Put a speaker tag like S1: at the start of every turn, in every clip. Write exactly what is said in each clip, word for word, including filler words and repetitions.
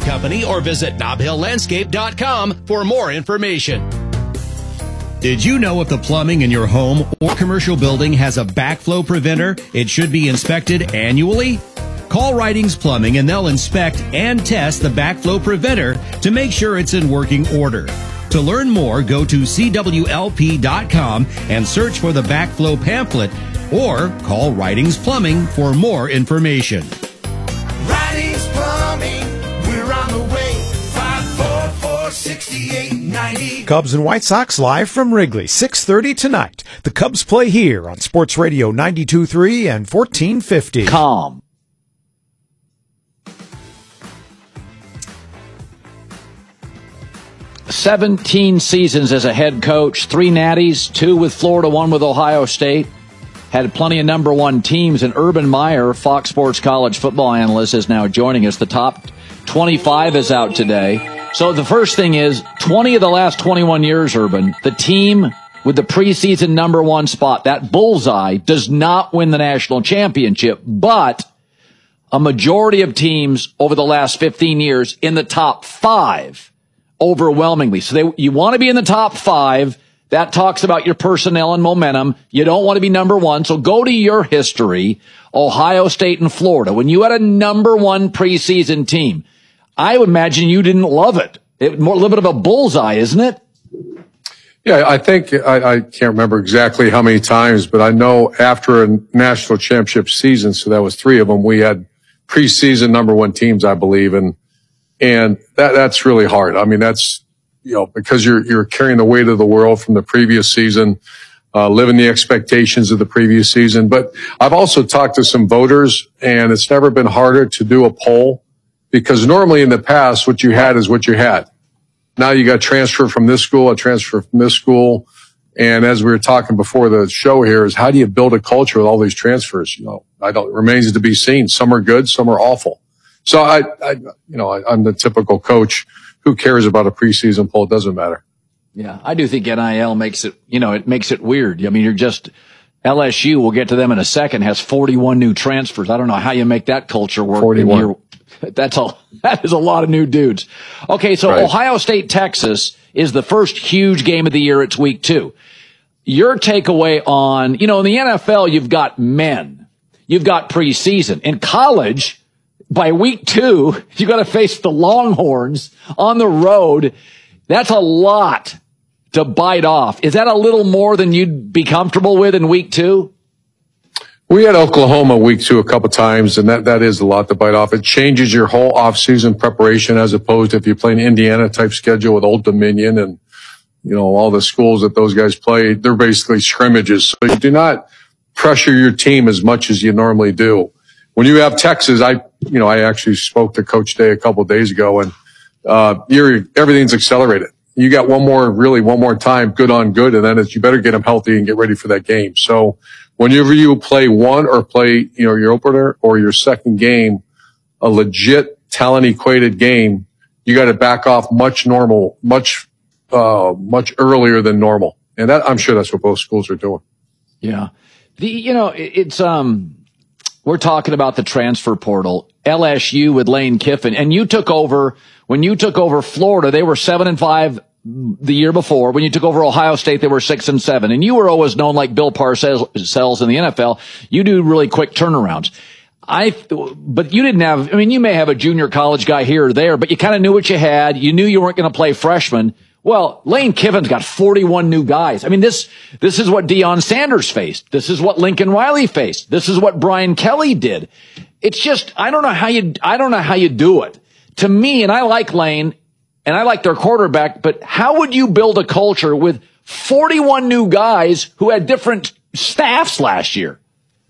S1: Company or visit nob hill landscape dot com for more information. Did you know if the plumbing in your home or commercial building has a backflow preventer, it should be inspected annually? Call Writings Plumbing and they'll inspect and test the backflow preventer to make sure it's in working order. To learn more, go to c w l p dot com and search for the backflow pamphlet or call Writings Plumbing for more information.
S2: Writings Plumbing, we're on the way. five four four, six eight nine zero.
S3: Cubs and White Sox live from Wrigley, six thirty tonight. The Cubs play here on Sports Radio ninety-two point three and fourteen fifty.
S4: Calm. seventeen seasons as a head coach, three natties, two with Florida, one with Ohio State. Had plenty of number one teams, and Urban Meyer, Fox Sports college football analyst, is now joining us. The top twenty-five is out today. So the first thing is, twenty of the last twenty-one years, Urban, the team with the preseason number one spot, that bullseye, does not win the national championship, but a majority of teams over the last fifteen years in the top five, overwhelmingly. So they, you want to be in the top five. That talks about your personnel and momentum. You don't want to be number one. So go to your history, Ohio State and Florida. When you had a number one preseason team, I would imagine you didn't love it. It more a little bit of a bullseye, isn't it?
S5: Yeah, I think I, I can't remember exactly how many times, but I know after a national championship season, so that was three of them, we had preseason number one teams, I believe, and and that that's really hard. I mean, that's, you know, because you're you're carrying the weight of the world from the previous season, uh, living the expectations of the previous season. But I've also talked to some voters, and it's never been harder to do a poll, because normally in the past, what you had is what you had. Now you got transfer from this school, a transfer from this school. And as we were talking before the show here, is how do you build a culture with all these transfers? You know, I don't, it remains to be seen. Some are good, some are awful. So I, I you know, I, I'm the typical coach. Who cares about a preseason poll? It doesn't matter.
S4: Yeah, I do think N I L makes it, you know, it makes it weird. I mean, you're just, L S U, we'll get to them in a second, has forty-one new transfers. I don't know how you make that culture work.
S5: forty-one.
S4: That's a, that is a lot of new dudes. Okay, so right. Ohio State, Texas is the first huge game of the year. It's week two. Your takeaway on, you know, in the N F L, you've got men. You've got preseason. In college, by week two, you got to face the Longhorns on the road. That's a lot to bite off. Is that a little more than you'd be comfortable with in week two?
S5: We had Oklahoma week two a couple times, and that, that is a lot to bite off. It changes your whole off-season preparation as opposed to if you play an Indiana-type schedule with Old Dominion and, you know, all the schools that those guys play. They're basically scrimmages. So you do not pressure your team as much as you normally do. When you have Texas, I, you know, I actually spoke to Coach Day a couple of days ago, and uh, you're, everything's accelerated. You got one more, really one more time, good on good, and then it's, you better get them healthy and get ready for that game. So whenever you play one or play, you know, your opener or your second game, a legit talent equated game, you got to back off much normal, much, uh, much earlier than normal. And that, I'm sure that's what both schools are doing.
S4: Yeah. The, you know, it, it's, um, we're talking about the transfer portal, L S U with Lane Kiffin, and you took over, when you took over Florida, they were seven and five the year before. When you took over Ohio State, they were six and seven. And you were always known like Bill Parcells in the N F L. You do really quick turnarounds. I, but you didn't have, I mean, you may have a junior college guy here or there, but you kind of knew what you had. You knew you weren't going to play freshmen. Well, Lane Kiffin's got forty-one new guys. I mean, this, this is what Deion Sanders faced. This is what Lincoln Riley faced. This is what Brian Kelly did. It's just, I don't know how you, I don't know how you do it. To me, and I like Lane, and I like their quarterback, but how would you build a culture with forty-one new guys who had different staffs last year?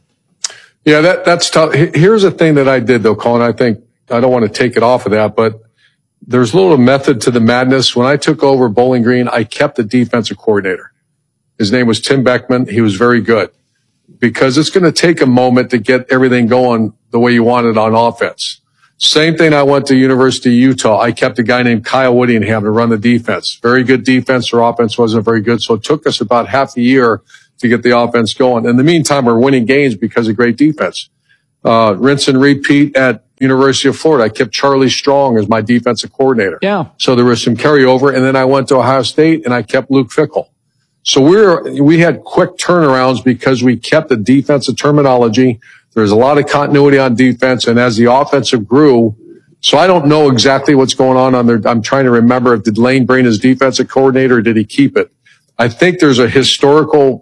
S5: Yeah, that, that's tough. Here's the thing that I did though, Colin. I think I don't want to take it off of that, but there's a little method to the madness. When I took over Bowling Green, I kept the defensive coordinator. His name was Tim Beckman. He was very good because it's going to take a moment to get everything going the way you want it on offense. Same thing. I went to University of Utah. I kept a guy named Kyle Whittingham to run the defense. Very good defense. Their offense wasn't very good. So it took us about half a year to get the offense going. In the meantime, we're winning games because of great defense. Uh, rinse and repeat at University of Florida. I kept Charlie Strong as my defensive coordinator.
S4: Yeah.
S5: So there was some carryover. And then I went to Ohio State and I kept Luke Fickell. So we're, we had quick turnarounds because we kept the defensive terminology. There's a lot of continuity on defense. And as the offensive grew, so I don't know exactly what's going on on there. I'm trying to remember if did Lane bring his defensive coordinator or did he keep it? I think there's a historical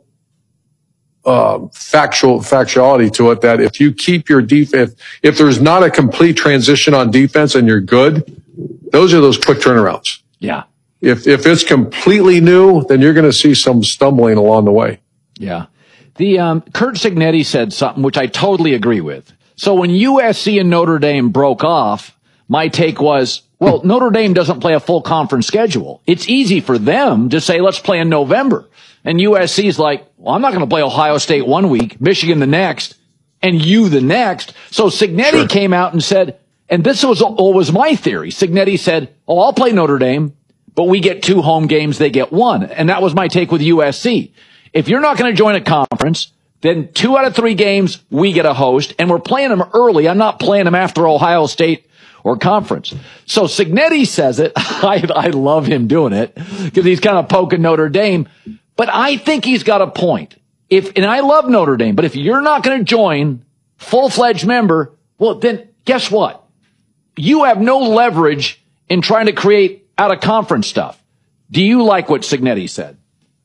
S5: Uh, factual factuality to it that if you keep your defense, if, if there's not a complete transition on defense and you're good, those are those quick turnarounds.
S4: Yeah.
S5: If if it's completely new, then you're going to see some stumbling along the way.
S4: Yeah. The um, Curt Cignetti said something which I totally agree with. So when U S C and Notre Dame broke off, my take was, well, Notre Dame doesn't play a full conference schedule. It's easy for them to say, let's play in November. And U S C's like, well, I'm not going to play Ohio State one week, Michigan the next, and you the next. So Cignetti sure. came out and said, and this was always my theory. Cignetti said, oh, I'll play Notre Dame, but we get two home games, they get one. And that was my take with U S C. If you're not going to join a conference, then two out of three games, we get a host, and we're playing them early. I'm not playing them after Ohio State or conference. So Cignetti says it. I, I love him doing it because he's kind of poking Notre Dame. But I think he's got a point. If, and I love Notre Dame, but if you're not going to join full-fledged member, well, then guess what? You have no leverage in trying to create out-of-conference stuff. Do you like what Cignetti said?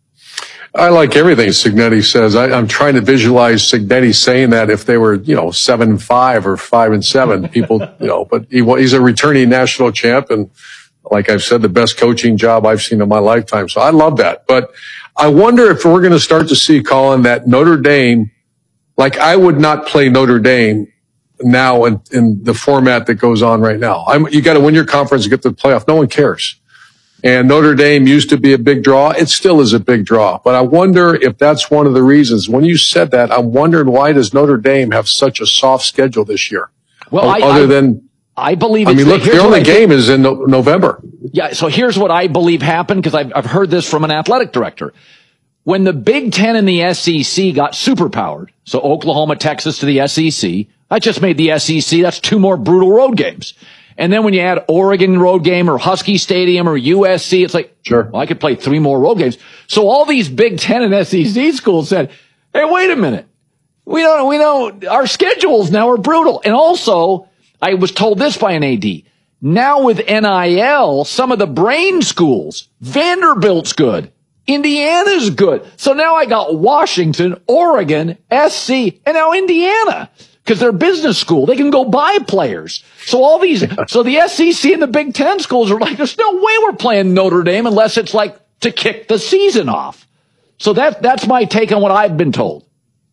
S5: I like everything Cignetti says. I, I'm trying to visualize Cignetti saying that if they were, you know, seven and five or five and seven, people, you know, but he, he's a returning national champ. And like I've said, the best coaching job I've seen in my lifetime. So I love that. But I wonder if we're going to start to see, Colin, that Notre Dame, like I would not play Notre Dame now in, in the format that goes on right now. I'm, you got to win your conference to get to the playoff. No one cares. And Notre Dame used to be a big draw. It still is a big draw. But I wonder if that's one of the reasons. When you said that, I'm wondering why does Notre Dame have such a soft schedule this year?
S4: Well,
S5: o-
S4: I,
S5: other
S4: I,
S5: than,
S4: I believe
S5: I
S4: it's
S5: mean, look, the only game
S4: think,
S5: is in no, November.
S4: Yeah. So here's what I believe happened because I've, I've heard this from an athletic director. When the Big Ten and the S E C got superpowered, so Oklahoma, Texas to the S E C, that just made the S E C, that's two more brutal road games. And then when you add Oregon road game or Husky Stadium or U S C, it's like,
S5: sure,
S4: well, I could play three more road games. So all these Big Ten and S E C schools said, hey, wait a minute. We don't, we know our schedules now are brutal. And also, I was told this by an A D. Now with N I L, some of the brain schools, Vanderbilt's good. Indiana's good. So now I got Washington, Oregon, S C, and now Indiana. Because they're business school. They can go buy players. So all these, so the S E C and the Big Ten schools are like, there's no way we're playing Notre Dame unless it's like to kick the season off. So that, that's my take on what I've been told.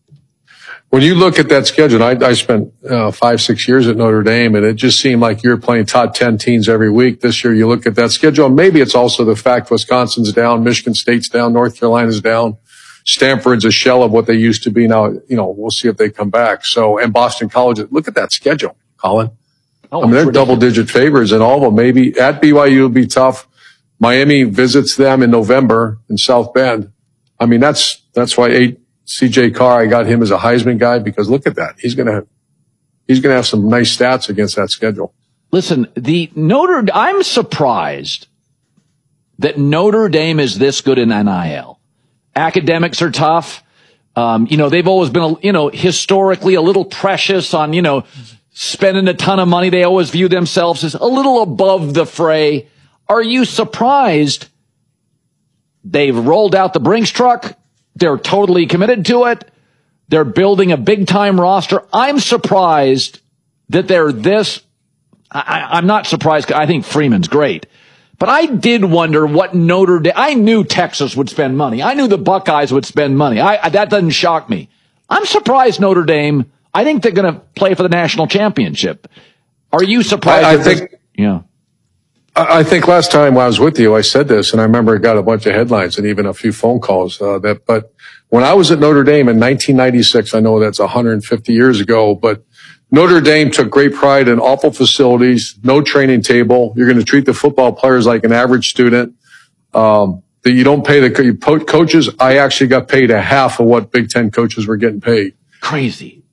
S5: When you look at that schedule, I, I spent uh, five, six years at Notre Dame, and it just seemed like you're playing top ten teams every week. This year, you look at that schedule, and maybe it's also the fact Wisconsin's down, Michigan State's down, North Carolina's down. Stanford's a shell of what they used to be. Now, you know, we'll see if they come back. So, and Boston College, look at that schedule, Colin.
S4: Oh,
S5: I mean, they're double digit favorites in all of them. Maybe at B Y U will be tough. Miami visits them in November in South Bend. I mean, that's, that's why eight, C J Carr, I got him as a Heisman guy because look at that. He's going to, he's going to have some nice stats against that schedule.
S4: Listen, the Notre, I'm surprised that Notre Dame is this good in N I L. Academics are tough. Um, you know, they've always been, you know, historically a little precious on, you know, spending a ton of money. They always view themselves as a little above the fray. Are you surprised they've rolled out the Brinks truck? They're totally committed to it. They're building a big time roster. I'm surprised that they're this. I, I'm not surprised. I think Freeman's great. But I did wonder what Notre Dame, I knew Texas would spend money. I knew the Buckeyes would spend money. I, I that doesn't shock me. I'm surprised Notre Dame, I think they're going to play for the national championship. Are you surprised?
S5: I, I think,
S4: this, yeah.
S5: I think last time I was with you, I said this, and I remember it got a bunch of headlines and even a few phone calls, uh, that, but when I was at Notre Dame in nineteen ninety-six, I know that's one hundred fifty years ago, but Notre Dame took great pride in awful facilities, no training table. You're going to treat the football players like an average student. Um, that you don't pay the co- coaches. I actually got paid a half of what Big Ten coaches were getting paid.
S4: Crazy.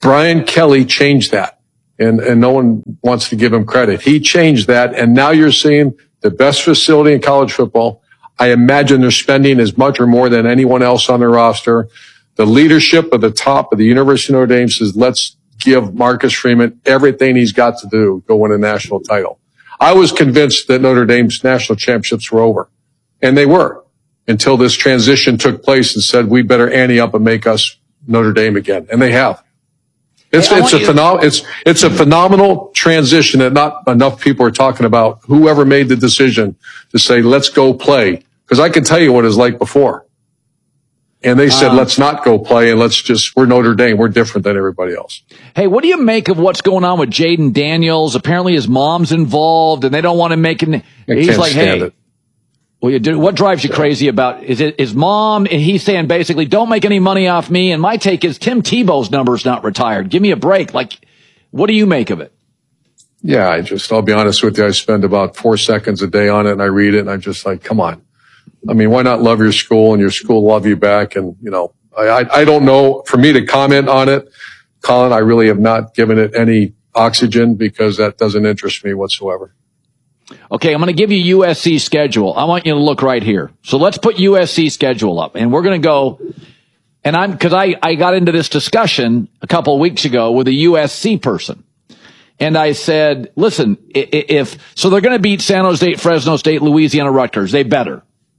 S5: Brian Kelly changed that, and, and no one wants to give him credit. He changed that, and now you're seeing the best facility in college football. I imagine they're spending as much or more than anyone else on their roster. The leadership at the top of the University of Notre Dame says, let's give Marcus Freeman everything he's got to do to go win a national title. I was convinced that Notre Dame's national championships were over, and they were, until this transition took place and said, we better ante up and make us Notre Dame again. And they have. It's,
S4: hey,
S5: it's a phenom- it's, it's a phenomenal transition that not enough people are talking about. Whoever made the decision to say, let's go play. Cause I can tell you what it was like before. And they said, um, let's not go play and let's just, we're Notre Dame. We're different than everybody else.
S4: Hey, what do you make of what's going on with Jaden Daniels? Apparently his mom's involved and they don't want him making, he's like, hey, it. Well, you do, what drives you crazy about, is it his mom? And he's saying basically, don't make any money off me. And my take is Tim Tebow's number's not retired. Give me a break. Like, what do you make of it?
S5: Yeah, I just, I'll be honest with you. I spend about four seconds a day on it and I read it and I'm just like, come on. I mean, why not love your school and your school love you back? And, you know, I, I, I don't know, for me to comment on it, Colin, I really have not given it any oxygen because that doesn't interest me whatsoever.
S4: Okay, I'm going to give you U S C schedule. I want you to look right here. So let's put U S C schedule up, and we're going to go. And I'm because I I got into this discussion a couple of weeks ago with a U S C person, and I said, listen, if so, they're going to beat San Jose State, Fresno State, Louisiana, Rutgers. They better.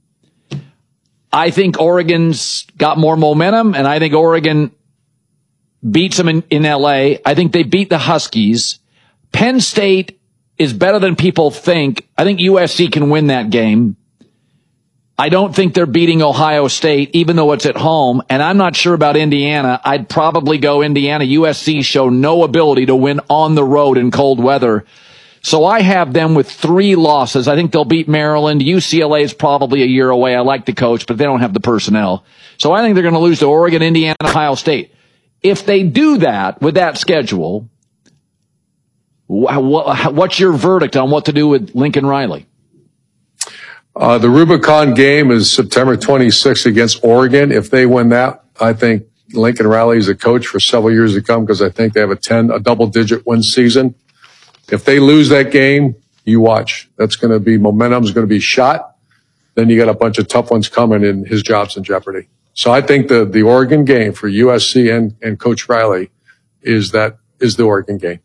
S4: I think Oregon's got more momentum, and I think Oregon beats them in, in L A. I think they beat the Huskies. Penn State is better than people think. I think U S C can win that game. I don't think they're beating Ohio State, even though it's at home. And I'm not sure about Indiana. I'd probably go Indiana. U S C show no ability to win on the road in cold weather. So I have them with three losses. I think they'll beat Maryland. U C L A is probably a year away. I like the coach, but they don't have the personnel. So I think they're going to lose to Oregon, Indiana, Ohio State. If they do that with that schedule, what's your verdict on what to do with Lincoln Riley?
S5: Uh, the Rubicon game is September twenty-sixth against Oregon. If they win that, I think Lincoln Riley is a coach for several years to come because I think they have a ten, a double digit win season. If they lose that game, you watch. That's going to be, momentum's going to be shot. Then you got a bunch of tough ones coming and his job's in jeopardy. So I think the, the Oregon game for U S C and, and Coach Riley is that, is the Oregon game.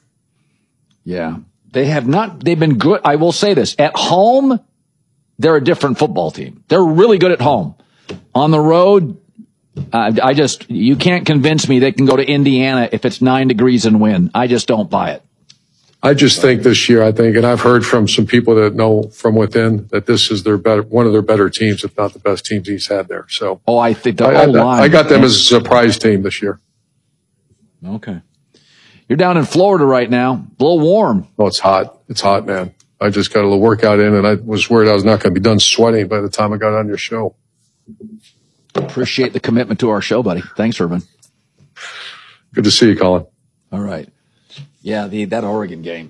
S4: Yeah, they have not, they've been good. I will say this, at home, they're a different football team. They're really good at home. On the road, uh, I just, you can't convince me they can go to Indiana if it's nine degrees and win. I just don't buy it.
S5: I just think this year, I think, and I've heard from some people that know from within that this is their better, one of their better teams, if not the best teams he's had there. So,
S4: oh, I think the
S5: I,
S4: whole
S5: I,
S4: line.
S5: I got them as a surprise team this year.
S4: Okay. You're down in Florida right now. A little warm.
S5: Oh, it's hot. It's hot, man. I just got a little workout in and I was worried I was not going to be done sweating by the time I got on your show.
S4: Appreciate the commitment to our show, buddy. Thanks, Urban.
S5: Good to see you, Colin.
S4: All right. Yeah, the that Oregon game.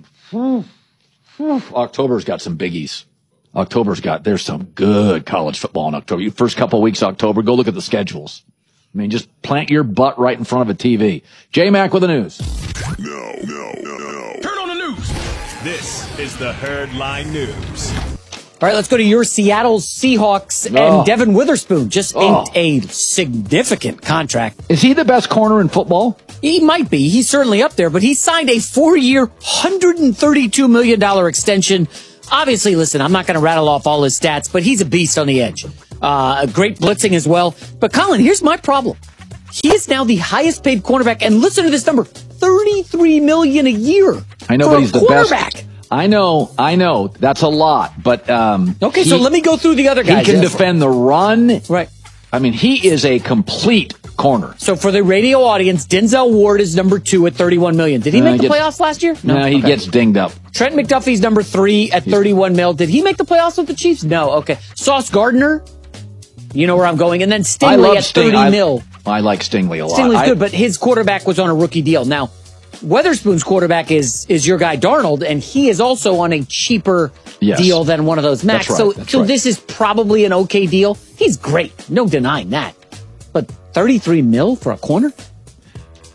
S4: October's got some biggies. October's got, there's some good college football in October. First couple of weeks of October, go look at the schedules. I mean, just plant your butt right in front of a T V. J-Mac with the news.
S6: No, no, no, no. Turn on the news. This is the Herd Line News.
S7: All right, let's go to your Seattle Seahawks.
S4: Oh.
S7: And Devin Witherspoon just
S4: Oh.
S7: inked a significant contract.
S4: Is he the best corner in football?
S7: He might be. He's certainly up there, but he signed a four-year, one hundred thirty-two million dollars extension. Obviously, listen, I'm not going to rattle off all his stats, but he's a beast on the edge. Uh, great blitzing as well. But Colin, here's my problem. He is now the highest paid cornerback, and listen to this number, thirty-three million dollars a year.
S4: I know,
S7: for
S4: but he's
S7: a
S4: the best.
S7: quarterback.
S4: I know, I know. That's a lot, but um
S7: Okay,
S4: he,
S7: so let me go through the other guys.
S4: He can defend the run.
S7: Right.
S4: I mean, he is a complete corner.
S7: So for the radio audience, Denzel Ward is number two at thirty-one million dollars. Did he
S4: Uh,
S7: make the
S4: gets-
S7: playoffs last year?
S4: No, he
S7: Okay.
S4: gets dinged up.
S7: Trent McDuffie's number three at thirty-one mil. Did he make the playoffs with the Chiefs? No. Okay. Sauce Gardner, you know where I'm going, and then
S4: I
S7: Stingley
S4: love
S7: at
S4: Sting.
S7: thirty
S4: I,
S7: mil.
S4: I like Stingley a lot.
S7: Stingley's
S4: I-
S7: good, but his quarterback was on a rookie deal. Now, Weatherspoon's quarterback is is your guy Darnold, and he is also on a cheaper
S4: Yes.
S7: deal than one of those max.
S4: That's right,
S7: so,
S4: that's
S7: so
S4: right.
S7: this is probably an okay deal. He's great, no denying that. But thirty-three mil for a corner?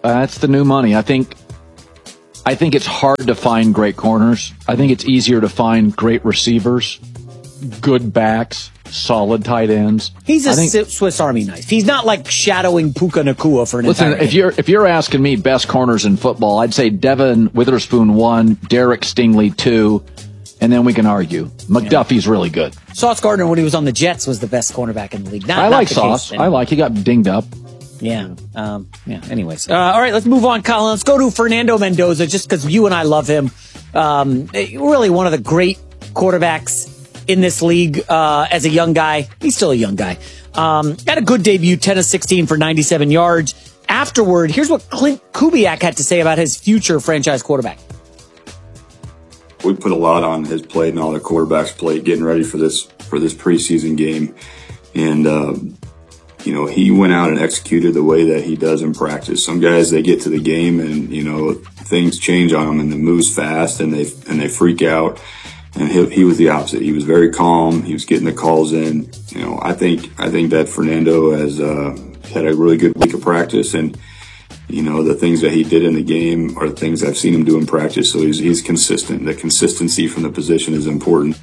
S4: Uh, that's the new money. I think I think it's hard to find great corners. I think it's easier to find great receivers, good backs, solid tight ends.
S7: He's a
S4: I think,
S7: Swiss Army knife. He's not like shadowing Puka Nacua for an
S4: listen,
S7: entire
S4: if
S7: game.
S4: you're if you're asking me best corners in football, I'd say Devin Witherspoon one, Derek Stingley two, and then we can argue. McDuffie's really good.
S7: Sauce Gardner, when he was on the Jets, was the best cornerback in the league. Not,
S4: I
S7: not
S4: like
S7: the
S4: Sauce.
S7: case
S4: I like he got dinged up.
S7: Yeah. Um, yeah. Anyways. Uh, all right, let's move on, Colin. Let's go to Fernando Mendoza, just because you and I love him. Um, really one of the great quarterbacks in this league uh, as a young guy. He's still a young guy. Um, had a good debut, ten of sixteen for ninety-seven yards. Afterward, here's what Clint Kubiak had to say about his future franchise quarterback.
S8: We put a lot on his plate and all the quarterbacks' plate getting ready for this for this preseason game. And, um, you know, he went out and executed the way that he does in practice. Some guys, they get to the game and, you know, things change on them and it moves fast and they and they freak out. And he, he was the opposite. He was very calm. He was getting the calls in. You know, I think I think that Fernando has uh, had a really good week of practice, and you know the things that he did in the game are the things I've seen him do in practice. So he's he's consistent. The consistency from the position is important.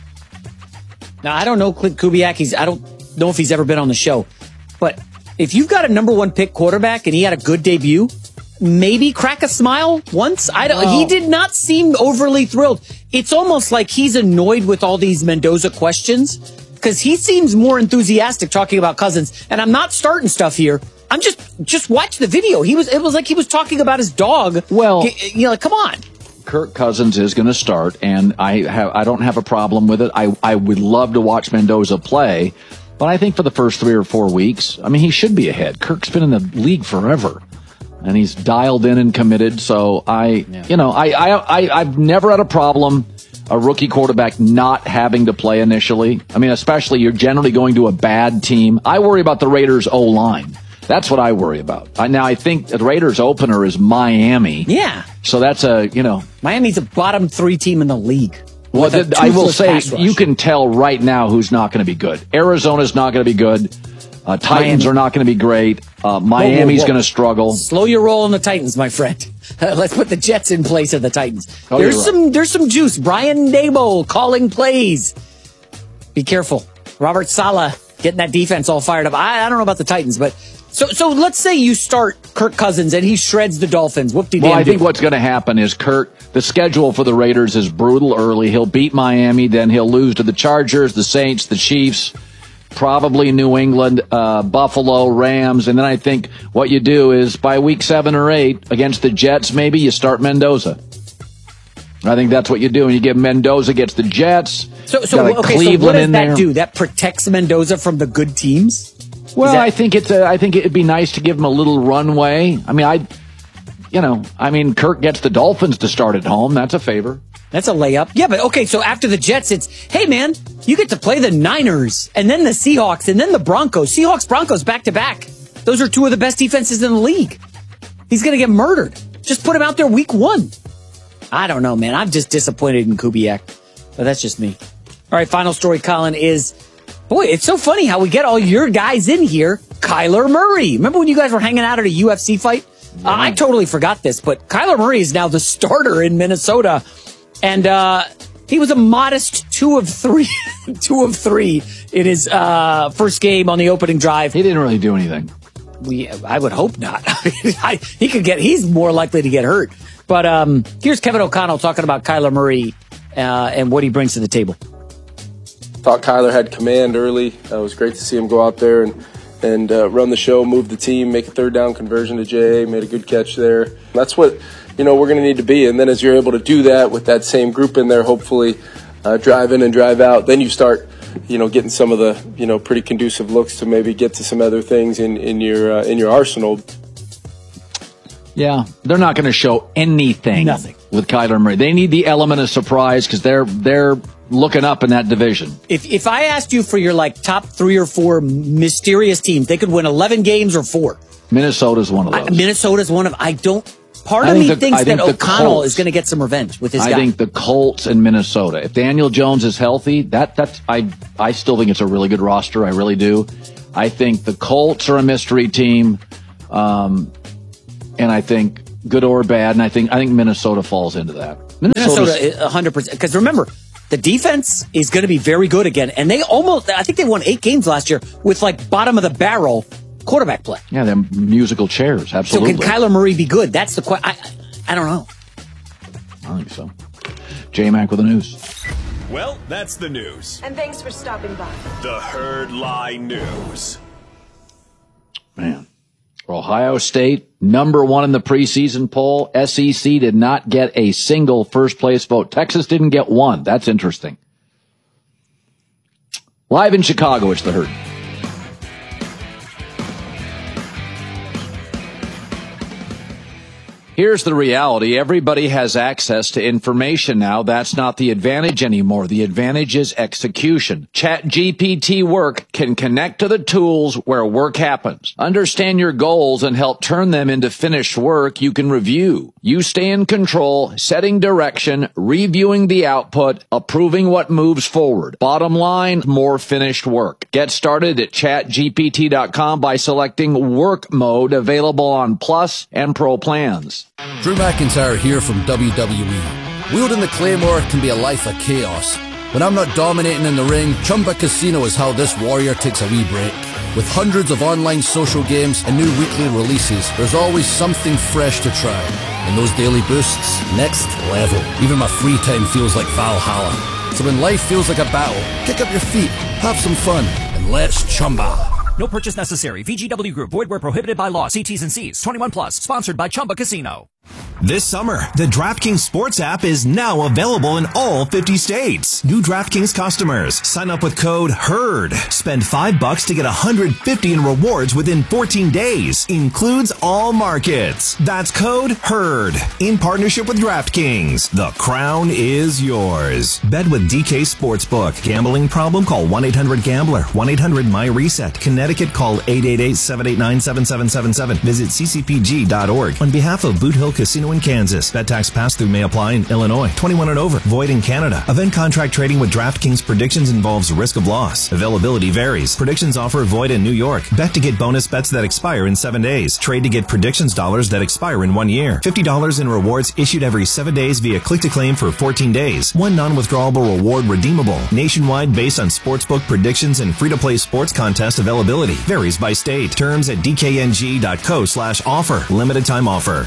S7: Now, I don't know Clint Kubiak. He's I don't know if he's ever been on the show, but if you've got a number one pick quarterback and he had a good debut, maybe crack a smile once. I don't.
S4: No.
S7: He did not seem overly thrilled. It's almost like he's annoyed with all these Mendoza questions because he seems more enthusiastic talking about Cousins. And I'm not starting stuff here. I'm just just watch the video. He was. It was like he was talking about his dog.
S4: Well,
S7: you know, like, come on.
S4: Kirk Cousins is going to start, and I have I don't have a problem with it. I I would love to watch Mendoza play, but I think for the first three or four weeks, I mean, he should be ahead. Kirk's been in the league forever. And he's dialed in and committed. So I, yeah. you know, I, I, I, I've never had a problem a rookie quarterback not having to play initially. I mean, especially you're generally going to a bad team. I worry about the Raiders' O-line. That's what I worry about. I, now, I think the Raiders' opener is Miami.
S7: Yeah.
S4: So that's a, you know.
S7: Miami's a bottom three team in the league.
S4: Well, th- I will say, you can tell right now who's not going to be good. Arizona's not going to be good. Uh, Titans Miami. are not going to be great. Uh, Miami's going to struggle.
S7: Slow your roll on the Titans, my friend. Let's put the Jets in place of the Titans.
S4: Oh,
S7: there's
S4: right.
S7: some there's some juice. Brian Daboll calling plays. Be careful. Robert Saleh getting that defense all fired up. I, I don't know about the Titans, but so so let's say you start Kirk Cousins and he shreds the Dolphins. Whoop-de-damn
S4: Well, I
S7: do.
S4: think what's going to happen is Kirk, the schedule for the Raiders is brutal early. He'll beat Miami, then he'll lose to the Chargers, the Saints, the Chiefs, probably New England, uh, Buffalo, Rams. And then I think what you do is by week seven or eight against the Jets, maybe you start Mendoza. I think that's what you do. And you get Mendoza gets the Jets.
S7: So, so,
S4: got
S7: okay,
S4: Cleveland
S7: so what does
S4: in
S7: that
S4: there.
S7: do? That protects Mendoza from the good teams?
S4: Well,
S7: that-
S4: I think it's a, I think it'd be nice to give him a little runway. I mean, I, you know, I mean, Kirk gets the Dolphins to start at home. That's a favor.
S7: That's a layup. Yeah, but okay, so after the Jets, it's, hey, man, you get to play the Niners, and then the Seahawks, and then the Broncos. Seahawks, Broncos, back-to-back. Those are two of the best defenses in the league. He's going to get murdered. Just put him out there week one. I don't know, man. I'm just disappointed in Kubiak. But that's just me. All right, final story, Colin, is, boy, it's so funny how we get all your guys in here. Kyler Murray. Remember when you guys were hanging out at a U F C fight? Yeah. Uh, I totally forgot this, but Kyler Murray is now the starter in Minnesota. And uh, he was a modest two of three, two of three in his uh, first game on the opening drive.
S4: He didn't really do anything.
S7: We, I would hope not. I, he could get. He's more likely to get hurt. But um, here's Kevin O'Connell talking about Kyler Murray uh, and what he brings to the table.
S9: Thought Kyler had command early. Uh, it was great to see him go out there and and uh, run the show, move the team, make a third down conversion to J A. Made a good catch there. That's what. You know, we're going to need to be. And then as you're able to do that with that same group in there, hopefully uh, drive in and drive out, then you start, you know, getting some of the, you know, pretty conducive looks to maybe get to some other things in, in your uh, in your arsenal.
S4: Yeah, they're not going to show anything
S7: Nothing.
S4: with Kyler Murray. They need the element of surprise because they're they're looking up in that division.
S7: If if I asked you for your like top three or four mysterious teams, they could win eleven games or four.
S4: Minnesota's one of those.
S7: I, Minnesota's one of. I don't. Part
S4: I
S7: of
S4: think
S7: me
S4: the-
S7: thinks
S4: I think
S7: that
S4: the
S7: O'Connell
S4: Colts-
S7: is going to get some revenge with his
S4: I
S7: guy.
S4: think the Colts and Minnesota. If Daniel Jones is healthy, that that's I I still think it's a really good roster. I really do. I think the Colts are a mystery team. Um, and I think good or bad, and I think I think Minnesota falls into that.
S7: Minnesota, one hundred percent. Because remember, the defense is going to be very good again, and they almost, I think they won eight games last year with like bottom of the barrel quarterback play.
S4: Yeah, them musical chairs, absolutely.
S7: So can Kyler Murray be good? That's the question. I, I don't know.
S4: I think so. J-Mac with the news.
S6: Well, that's the news.
S10: And thanks for stopping by.
S6: The Herd Lie News.
S4: Man. Ohio State, number one in the preseason poll. S E C did not get a single first-place vote. Texas didn't get one. That's interesting. Live in Chicago, it's the Herd. Here's the reality. Everybody has access to information now. That's not the advantage anymore. The advantage is execution. ChatGPT Work can connect to the tools where work happens. Understand your goals and help turn them into finished work you can review. You stay in control, setting direction, reviewing the output, approving what moves forward. Bottom line, more finished work. Get started at chat G P T dot com by selecting Work Mode, available on Plus and Pro plans.
S11: Drew McIntyre here from W W E. Wielding the Claymore can be a life of chaos. When I'm not dominating in the ring, Chumba Casino is how this warrior takes a wee break. With hundreds of online social games and new weekly releases, there's always something fresh to try. And those daily boosts, next level. Even my free time feels like Valhalla. So when life feels like a battle, kick up your feet, have some fun, and let's Chumba.
S12: No purchase necessary. V G W Group. Void where prohibited by law. See T's and C's. twenty-one plus. Sponsored by Chumba Casino.
S13: This summer, the DraftKings Sports app is now available in all fifty states. New DraftKings customers, sign up with code HERD. Spend five bucks to get one hundred fifty in rewards within fourteen days. Includes all markets. That's code HERD. In partnership with DraftKings, the crown is yours. Bet with D K Sportsbook. Gambling problem? Call one eight hundred gambler. one eight hundred my reset. Connecticut, call eight eight eight, seven eight nine, seven seven seven seven. Visit c c p g dot org. On behalf of Boot Hill Casino in Kansas. Bet tax pass-through may apply in Illinois. twenty-one and over. Void in Canada. Event contract trading with DraftKings Predictions involves risk of loss. Availability varies. Predictions offer void in New York. Bet to get bonus bets that expire in seven days. Trade to get predictions dollars that expire in one year. fifty dollars in rewards issued every seven days via click-to-claim for fourteen days. One non-withdrawable reward redeemable. Nationwide based on sportsbook predictions and free-to-play sports contest availability. Varies by state. Terms at d k n g dot co slash offer. Limited time offer.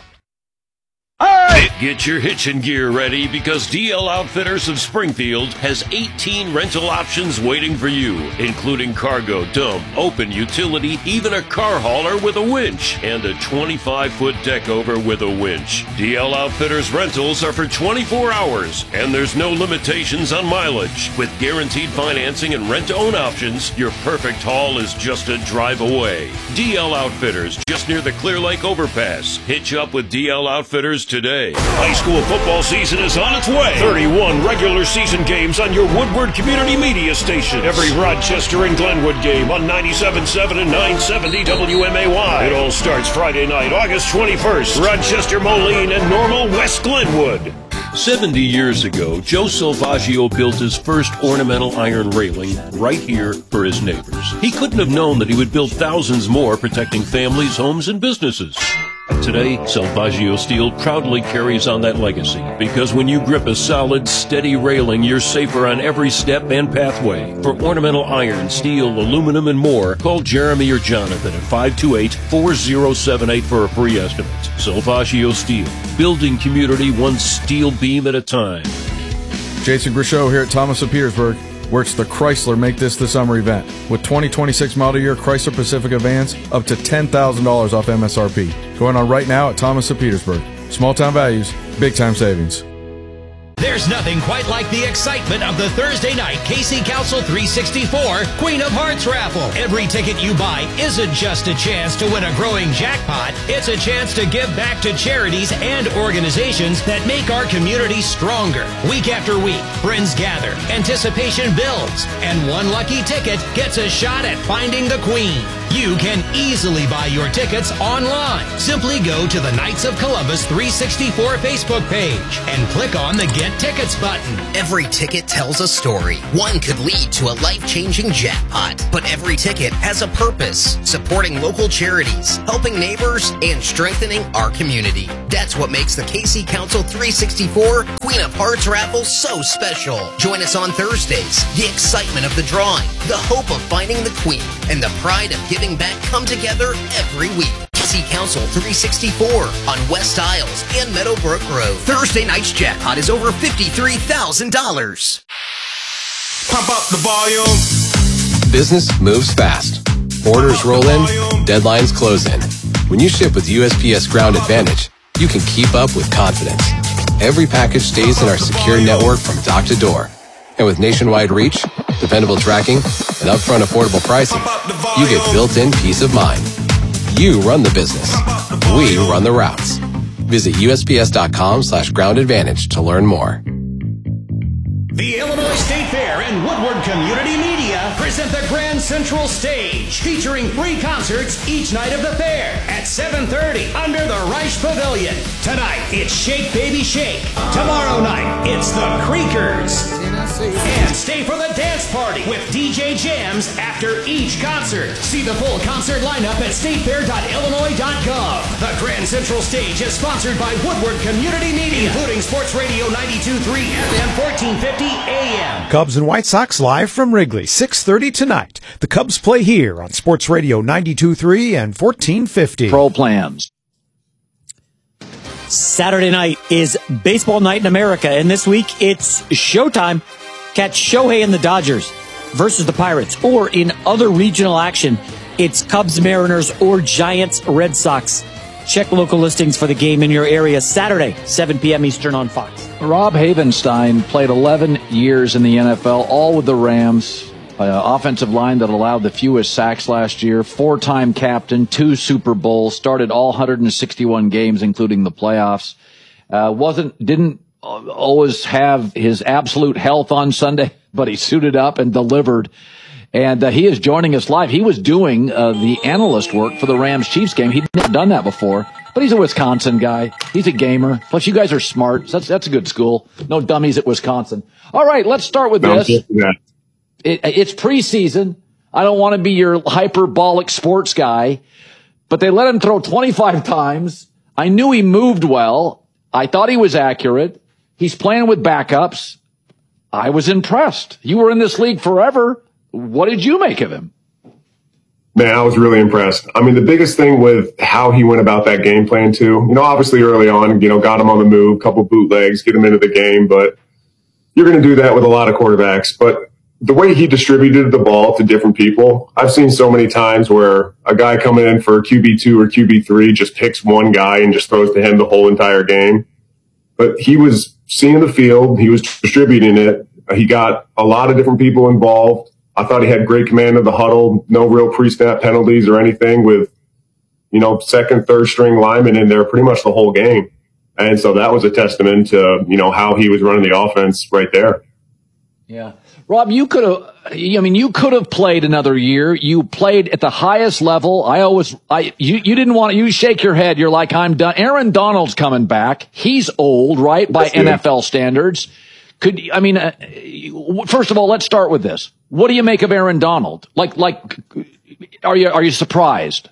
S14: Get your hitching gear ready because D L Outfitters of Springfield has eighteen rental options waiting for you, including cargo, dump, open utility, even a car hauler with a winch, and a twenty-five foot deck over with a winch. D L Outfitters rentals are for twenty-four hours, and there's no limitations on mileage. With guaranteed financing and rent-to-own options, your perfect haul is just a drive away. D L Outfitters, just near the Clear Lake Overpass. Hitch up with D L Outfitters today.
S6: High school football season is on its way. thirty-one regular season games on your Woodward Community Media station. Every Rochester and Glenwood game on ninety-seven point seven and nine seventy W M A Y. It all starts Friday night, August twenty-first. Rochester, Moline, and Normal, West Glenwood.
S14: seventy years ago, Joe Salvaggio built his first ornamental iron railing right here for his neighbors. He couldn't have known that he would build thousands more, protecting families, homes, and businesses. Today, Salvaggio Steel proudly carries on that legacy, because when you grip a solid, steady railing, you're safer on every step and pathway. For ornamental iron, steel, aluminum, and more, call Jeremy or Jonathan at five two eight, four zero seven eight for a free estimate. Salvaggio Steel, building community one steel beam at a time.
S15: Jason Grishow here at Thomas of Petersburg, where it's the Chrysler Make This the Summer event. With twenty twenty-six model year Chrysler Pacifica vans up to ten thousand dollars off M S R P. Going on right now at Thomas of Petersburg. Small town values, big time savings.
S1: There's nothing quite like the excitement of the Thursday night K C Council three sixty-four Queen of Hearts raffle. Every ticket you buy isn't just a chance to win a growing jackpot. It's a chance to give back to charities and organizations that make our community stronger. Week after week, friends gather, anticipation builds, and one lucky ticket gets a shot at finding the Queen. You can easily buy your tickets online. Simply go to the Knights of Columbus three sixty-four Facebook page and click on the Get Tickets button.
S10: Every ticket tells a story. One could lead to a life-changing jackpot, but every ticket has a purpose, supporting local charities, helping neighbors, and strengthening our community. That's what makes the K C Council three sixty-four Queen of Hearts raffle so special. Join us on Thursdays. The excitement of the drawing, the hope of finding the Queen, and the pride of giving back come together every week. K C Council three sixty-four on West Isles and Meadowbrook Road. Thursday night's jackpot is over fifty-three thousand dollars.
S2: Pump up the volume.
S16: Business moves fast. Orders roll in, deadlines close in. When you ship with U S P S Ground Advantage, you can keep up with confidence. Every package stays in our secure network from dock to door. And with nationwide reach, dependable tracking, and upfront affordable pricing, you get built-in peace of mind. You run the business. We run the routes. Visit USPS.com slash ground advantage to learn more.
S1: The Illinois State Fair and Woodward Community Media present the Grand Central Stage, featuring free concerts each night of the fair at seven thirty under the Reich Pavilion. Tonight, it's Shake Baby Shake. Tomorrow night, it's the Creakers. And stay for the dance party with D J jams after each concert. See the full concert lineup at state fair dot illinois dot gov. The Grand Central Stage is sponsored by Woodward Community Media, including Sports Radio ninety-two point three F M fourteen fifty A M.
S3: Cubs and White Sox live from Wrigley, six thirty tonight. The Cubs play here on Sports Radio ninety-two point three and fourteen fifty.
S4: Pro plans.
S7: Saturday night is baseball night in America, and this week it's showtime. Catch Shohei and the Dodgers versus the Pirates, or in other regional action, it's Cubs, Mariners, or Giants, Red Sox. Check local listings for the game in your area Saturday, seven p.m. Eastern on Fox.
S4: Rob Havenstein played eleven years in the N F L, all with the Rams. Uh, offensive line that allowed the fewest sacks last year. Four-time captain, two Super Bowls, started all one hundred sixty-one games, including the playoffs. Uh, wasn't, didn't always have his absolute health on Sunday, but he suited up and delivered. And uh, he is joining us live. He was doing uh, the analyst work for the Rams-Chiefs game. He'd never done that before, but he's a Wisconsin guy. He's a gamer. Plus, you guys are smart. So that's, that's a good school. No dummies at Wisconsin. All right, let's start with this. It, it's preseason. I don't want to be your hyperbolic sports guy, but they let him throw twenty-five times. I knew he moved well. I thought he was accurate. He's playing with backups. I was impressed. You were in this league forever. What did you make of him?
S17: Man, I was really impressed. I mean, the biggest thing with how he went about that game plan too, you know, obviously early on, you know, got him on the move, couple bootlegs, get him into the game, but you're going to do that with a lot of quarterbacks. But the way he distributed the ball to different people, I've seen so many times where a guy coming in for Q B two or Q B three just picks one guy and just throws to him the whole entire game. But he was seeing the field. He was distributing it. He got a lot of different people involved. I thought he had great command of the huddle, no real pre-snap penalties or anything with, you know, second, third string linemen in there pretty much the whole game. And so that was a testament to, you know, how he was running the offense right there.
S4: Yeah. Rob, you could have, I mean, you could have played another year. You played at the highest level. I always, I, you, you didn't want, you shake your head. You're like, I'm done. Aaron Donald's coming back. He's old, right? By N F L standards. Could, I mean, uh, first of all, let's start with this. What do you make of Aaron Donald? Like, like, are you, are you surprised?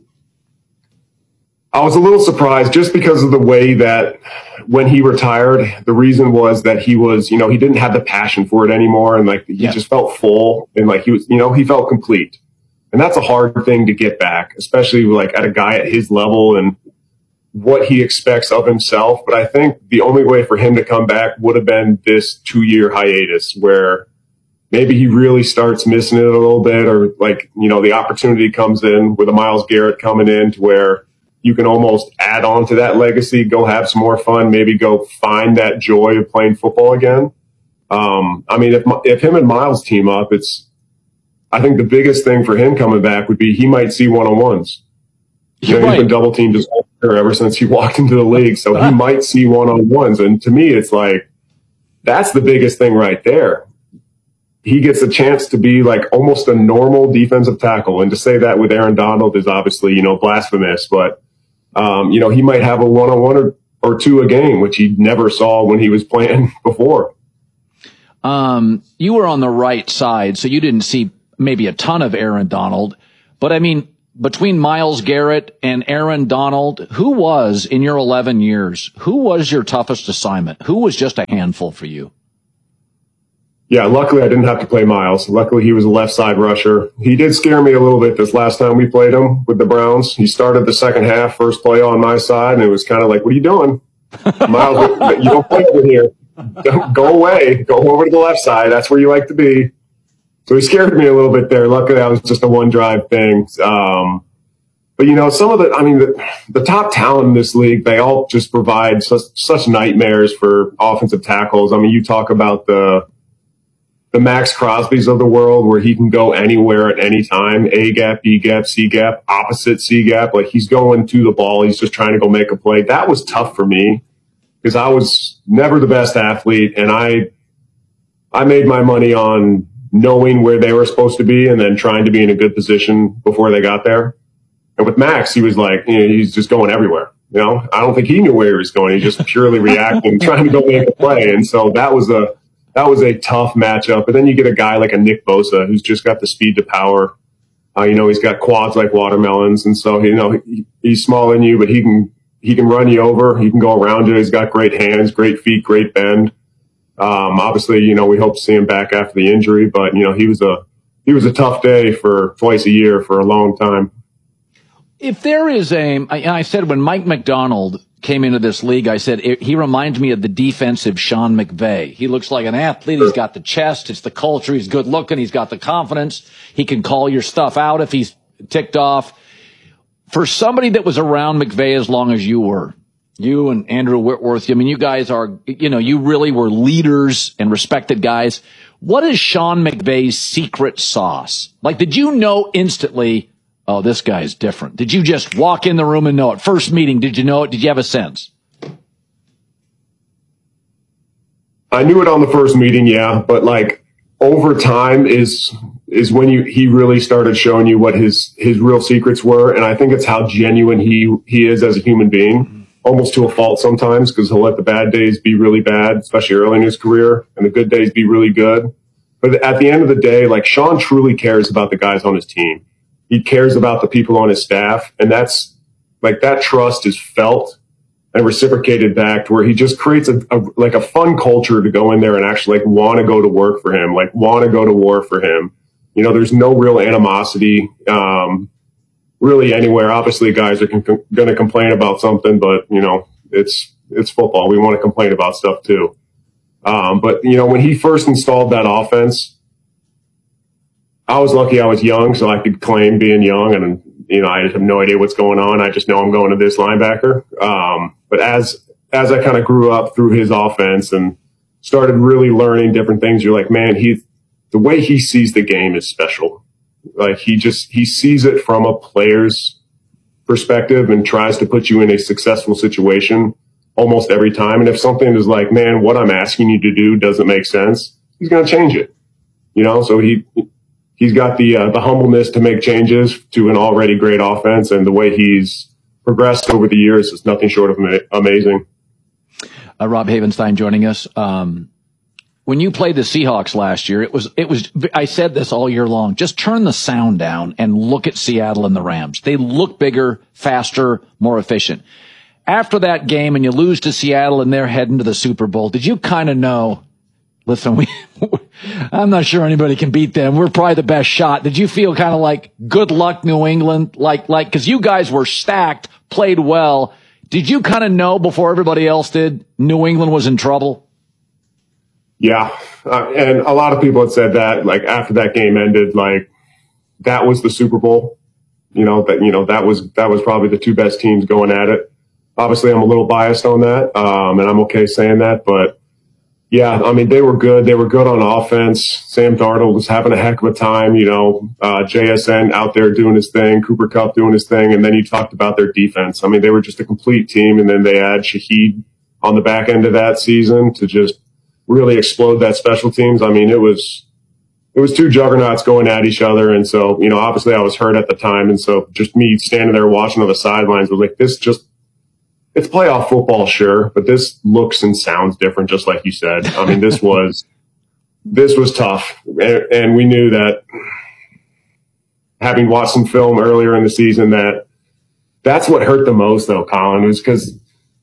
S17: I was a little surprised just because of the way that when he retired, the reason was that he was, you know, he didn't have the passion for it anymore. And like, he yeah. just felt full and like he was, you know, he felt complete. And that's a hard thing to get back, especially like at a guy at his level and what he expects of himself. But I think the only way for him to come back would have been this two year hiatus where maybe he really starts missing it a little bit, or like, you know, the opportunity comes in with a Myles Garrett coming in to where you can almost add on to that legacy, go have some more fun, maybe go find that joy of playing football again. Um, I mean, if, if him and Myles team up, it's, I think the biggest thing for him coming back would be he might see one-on-ones. You know, he's been double teamed his whole career ever since he walked into the league. So he might see one-on-ones. And to me, it's like, that's the biggest thing right there. he gets a chance to be like almost a normal defensive tackle. And to say that with Aaron Donald is obviously, you know, blasphemous, but, um, you know, he might have a one-on-one or, or two a game, which he never saw when he was playing before.
S4: Um, you were on the right side, so you didn't see maybe a ton of Aaron Donald, but I mean, between Myles Garrett and Aaron Donald, who was in your eleven years, who was your toughest assignment? Who was just a handful for you?
S17: Yeah, luckily I didn't have to play Myles. Luckily he was a left side rusher. He did scare me a little bit this last time we played him with the Browns. He started the second half, first play on my side, and it was kind of like, what are you doing? Myles, you don't play over here. Go away. Go over to the left side. That's where you like to be. So he scared me a little bit there. Luckily that was just a one drive thing. Um, but you know, some of the, I mean, the, the top talent in this league, they all just provide such, such nightmares for offensive tackles. I mean, you talk about the, the Max Crosbys of the world where he can go anywhere at any time, A gap, B gap, C gap, opposite C gap. Like he's going to the ball. He's just trying to go make a play. That was tough for me because I was never the best athlete. And I, I made my money on knowing where they were supposed to be and then trying to be in a good position before they got there. And with Max, he was like, you know, he's just going everywhere. You know, I don't think he knew where he was going. He just purely reacting, trying to go make a play. And so that was a, That was a tough matchup. But then you get a guy like a Nick Bosa who's just got the speed to power. Uh, you know, he's got quads like watermelons. And so, you know, he, he's smaller than you, but he can, he can run you over. He can go around you. He's got great hands, great feet, great bend. Um, obviously, you know, we hope to see him back after the injury, but you know, he was a, he was a tough day for twice a year for a long time.
S4: If there is a, I, I said when Mike McDonald came into this league, I said it, he reminds me of the defensive Sean McVay. He looks like an athlete. He's got the chest. It's the culture. He's good looking. He's got the confidence. He can call your stuff out if he's ticked off. For somebody that was around McVay as long as you were, you and Andrew Whitworth, I mean, you guys are, you know, you really were leaders and respected guys. What is Sean McVay's secret sauce? Like, did you know instantly, oh, this guy's different? Did you just walk in the room and know it? First meeting, did you know it? Did you have a sense?
S17: I knew it on the first meeting, yeah. But like over time is is when you he really started showing you what his his real secrets were, and I think it's how genuine he he is as a human being, almost to a fault sometimes, because he'll let the bad days be really bad, especially early in his career, and the good days be really good. But at the end of the day, like Sean truly cares about the guys on his team. He cares about the people on his staff, and that's like that trust is felt and reciprocated back to where he just creates a, a like a fun culture to go in there and actually like want to go to work for him, like want to go to war for him. You know, there's no real animosity, um, really anywhere. Obviously guys are con- going to complain about something, but you know, it's, it's football. We want to complain about stuff too. Um, but you know, when he first installed that offense, I was lucky I was young, so I could claim being young, and, you know, I have no idea what's going on. I just know I'm going to this linebacker. Um, but as, as I kind of grew up through his offense and started really learning different things, you're like, man, he, the way he sees the game is special. Like he just, he sees it from a player's perspective and tries to put you in a successful situation almost every time. And if something is like, man, what I'm asking you to do doesn't make sense, he's going to change it, you know? So he, He's got the uh, the humbleness to make changes to an already great offense, and the way he's progressed over the years is nothing short of ama- amazing.
S4: Uh, Rob Havenstein joining us. Um, when you played the Seahawks last year, it was it was. I said this all year long. Just turn the sound down and look at Seattle and the Rams. They look bigger, faster, more efficient. After that game, and you lose to Seattle, and they're heading to the Super Bowl. Did you kind of know? Listen, we, I'm not sure anybody can beat them. We're probably the best shot. Did you feel kind of like, good luck, New England? Like, like, cause you guys were stacked, played well. Did you kind of know before everybody else did New England was in trouble?
S17: Yeah. Uh, and a lot of people had said that, like, after that game ended, like, that was the Super Bowl. You know, that, you know, that was, that was probably the two best teams going at it. Obviously, I'm a little biased on that. Um, and I'm okay saying that, but, yeah, I mean, they were good. They were good on offense. Sam Darnold was having a heck of a time, you know, uh, J S N out there doing his thing, Cooper Kupp doing his thing. And then you talked about their defense. I mean, they were just a complete team. And then they had Shaheed on the back end of that season to just really explode that special teams. I mean, it was, it was two juggernauts going at each other. And so, you know, obviously I was hurt at the time. And so just me standing there watching on the sidelines was like, this just, it's playoff football, sure, but this looks and sounds different, just like you said. I mean, this was, this was tough. And, and we knew that, having watched some film earlier in the season, that that's what hurt the most, though, Colin, was because,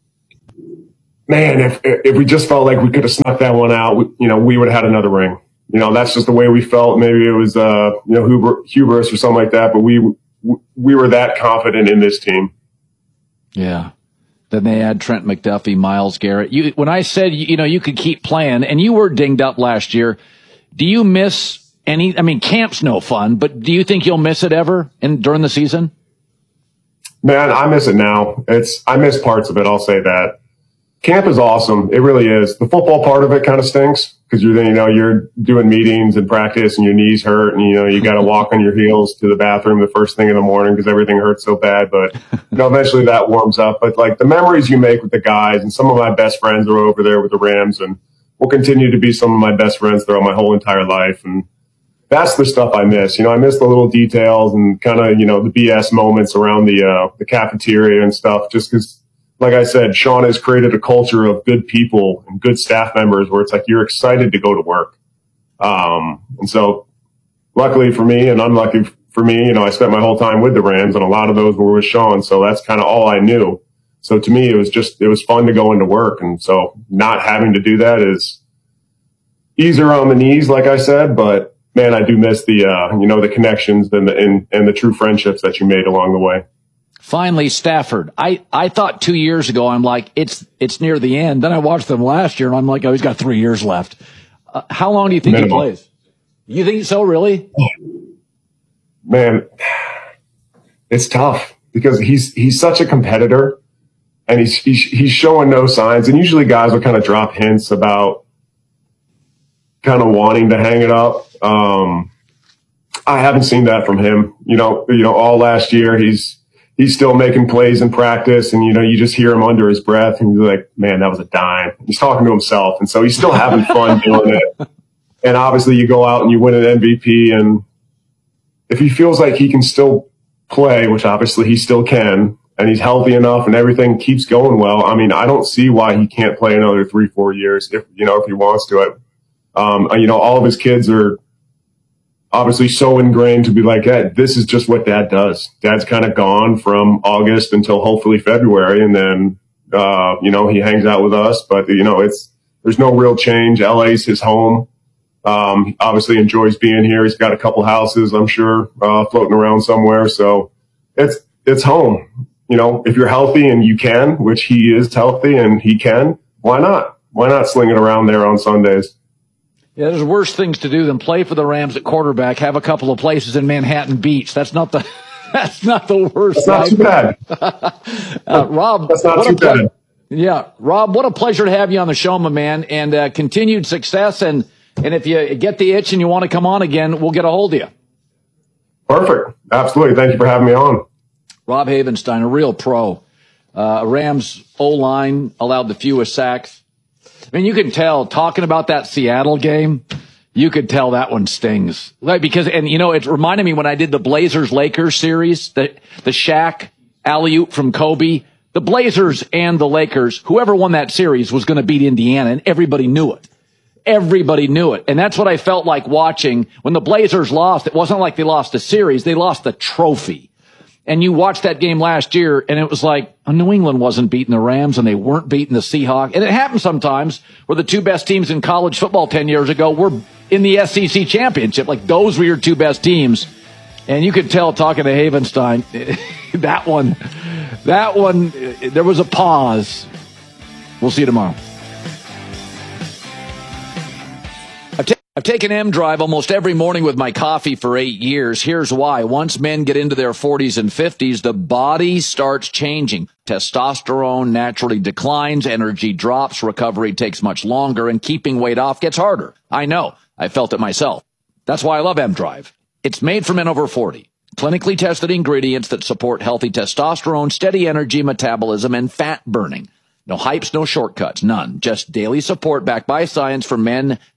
S17: man, if if we just felt like we could have snuck that one out, we, you know, we would have had another ring. You know, that's just the way we felt. Maybe it was, uh, you know, huber, hubris or something like that, but we we were that confident in this team.
S4: Yeah. Then they had Trent McDuffie, Myles Garrett. You, when I said, you know, you could keep playing, and you were dinged up last year, do you miss any? I mean, camp's no fun, but do you think you'll miss it ever in during the season?
S17: Man, I miss it now. It's I miss parts of it. I'll say that. Camp is awesome. It really is. The football part of it kind of stinks because you're then, you know, you're doing meetings and practice and your knees hurt and, you know, you got to walk on your heels to the bathroom the first thing in the morning because everything hurts so bad. But, you know, eventually that warms up. But like the memories you make with the guys, and some of my best friends are over there with the Rams and will continue to be some of my best friends throughout my whole entire life. And that's the stuff I miss. You know, I miss the little details and kind of, you know, the B S moments around the, uh, the cafeteria and stuff just because, like I said, Sean has created a culture of good people and good staff members where it's like you're excited to go to work. Um, and so luckily for me and unlucky for me, you know, I spent my whole time with the Rams and a lot of those were with Sean. So that's kind of all I knew. So to me, it was just, it was fun to go into work. And so not having to do that is easier on the knees, like I said, but man, I do miss the, uh, you know, the connections and the, and, and the true friendships that you made along the way.
S4: Finally, Stafford. I, I thought two years ago, I'm like, it's it's near the end. Then I watched them last year, and I'm like, oh, he's got three years left. Uh, how long do you think Minimum. he plays? You think so, really?
S17: Man, it's tough because he's he's such a competitor, and he's he's, he's showing no signs. And usually guys will kind of drop hints about kind of wanting to hang it up. Um, I haven't seen that from him. You know, you know, all last year he's. He's still making plays in practice, and, you know, you just hear him under his breath, and you're like, man, that was a dime. He's talking to himself, and so he's still having fun doing it. And obviously you go out and you win an M V P, and if he feels like he can still play, which obviously he still can, and he's healthy enough and everything keeps going well, I mean, I don't see why he can't play another three, four years if, you know, if he wants to it. Um, you know, all of his kids are obviously so ingrained to be like, hey, this is just what dad does. Dad's kind of gone from August until hopefully February. And then, uh, you know, he hangs out with us, but you know, it's, there's no real change. L A's his home. Um, he obviously enjoys being here. He's got a couple houses, I'm sure, uh, floating around somewhere. So it's, it's home. You know, if you're healthy and you can, which he is healthy and he can, why not? Why not sling it around there on Sundays?
S4: Yeah, there's worse things to do than play for the Rams at quarterback, have a couple of places in Manhattan Beach. That's not the, that's not the worst.
S17: That's not too bad.
S4: uh, Rob.
S17: That's not too
S4: ple-
S17: bad.
S4: Yeah. Rob, what a pleasure to have you on the show, my man, and, uh, continued success. And, and if you get the itch and you want to come on again, we'll get a hold of you.
S17: Perfect. Absolutely. Thank you for having me on.
S4: Rob Havenstein, a real pro. Uh, Rams O-line allowed the fewest sacks. I mean, you can tell, talking about that Seattle game, you could tell that one stings. Like, because, and you know, it reminded me when I did the Blazers-Lakers series, the, the Shaq alley-oop from Kobe, the Blazers and the Lakers, whoever won that series was going to beat Indiana, and everybody knew it. Everybody knew it. And that's what I felt like watching. When the Blazers lost, it wasn't like they lost a series, they lost the trophy. And you watched that game last year, and it was like, oh, New England wasn't beating the Rams, and they weren't beating the Seahawks. And it happens sometimes where the two best teams in college football ten years ago were in the S E C championship. Like, those were your two best teams. And you could tell, talking to Havenstein, that one, that one, there was a pause. We'll see you tomorrow. I've, ta- I've taken M-Drive almost every morning with my coffee for eight years. Here's why. Once men get into their forties and fifties, the body starts changing. Testosterone naturally declines, energy drops, recovery takes much longer, and keeping weight off gets harder. I know. I felt it myself. That's why I love M-Drive. It's made for men over forty. Clinically tested ingredients that support healthy testosterone, steady energy, metabolism, and fat burning. No hypes, no shortcuts, none. Just daily support backed by science for men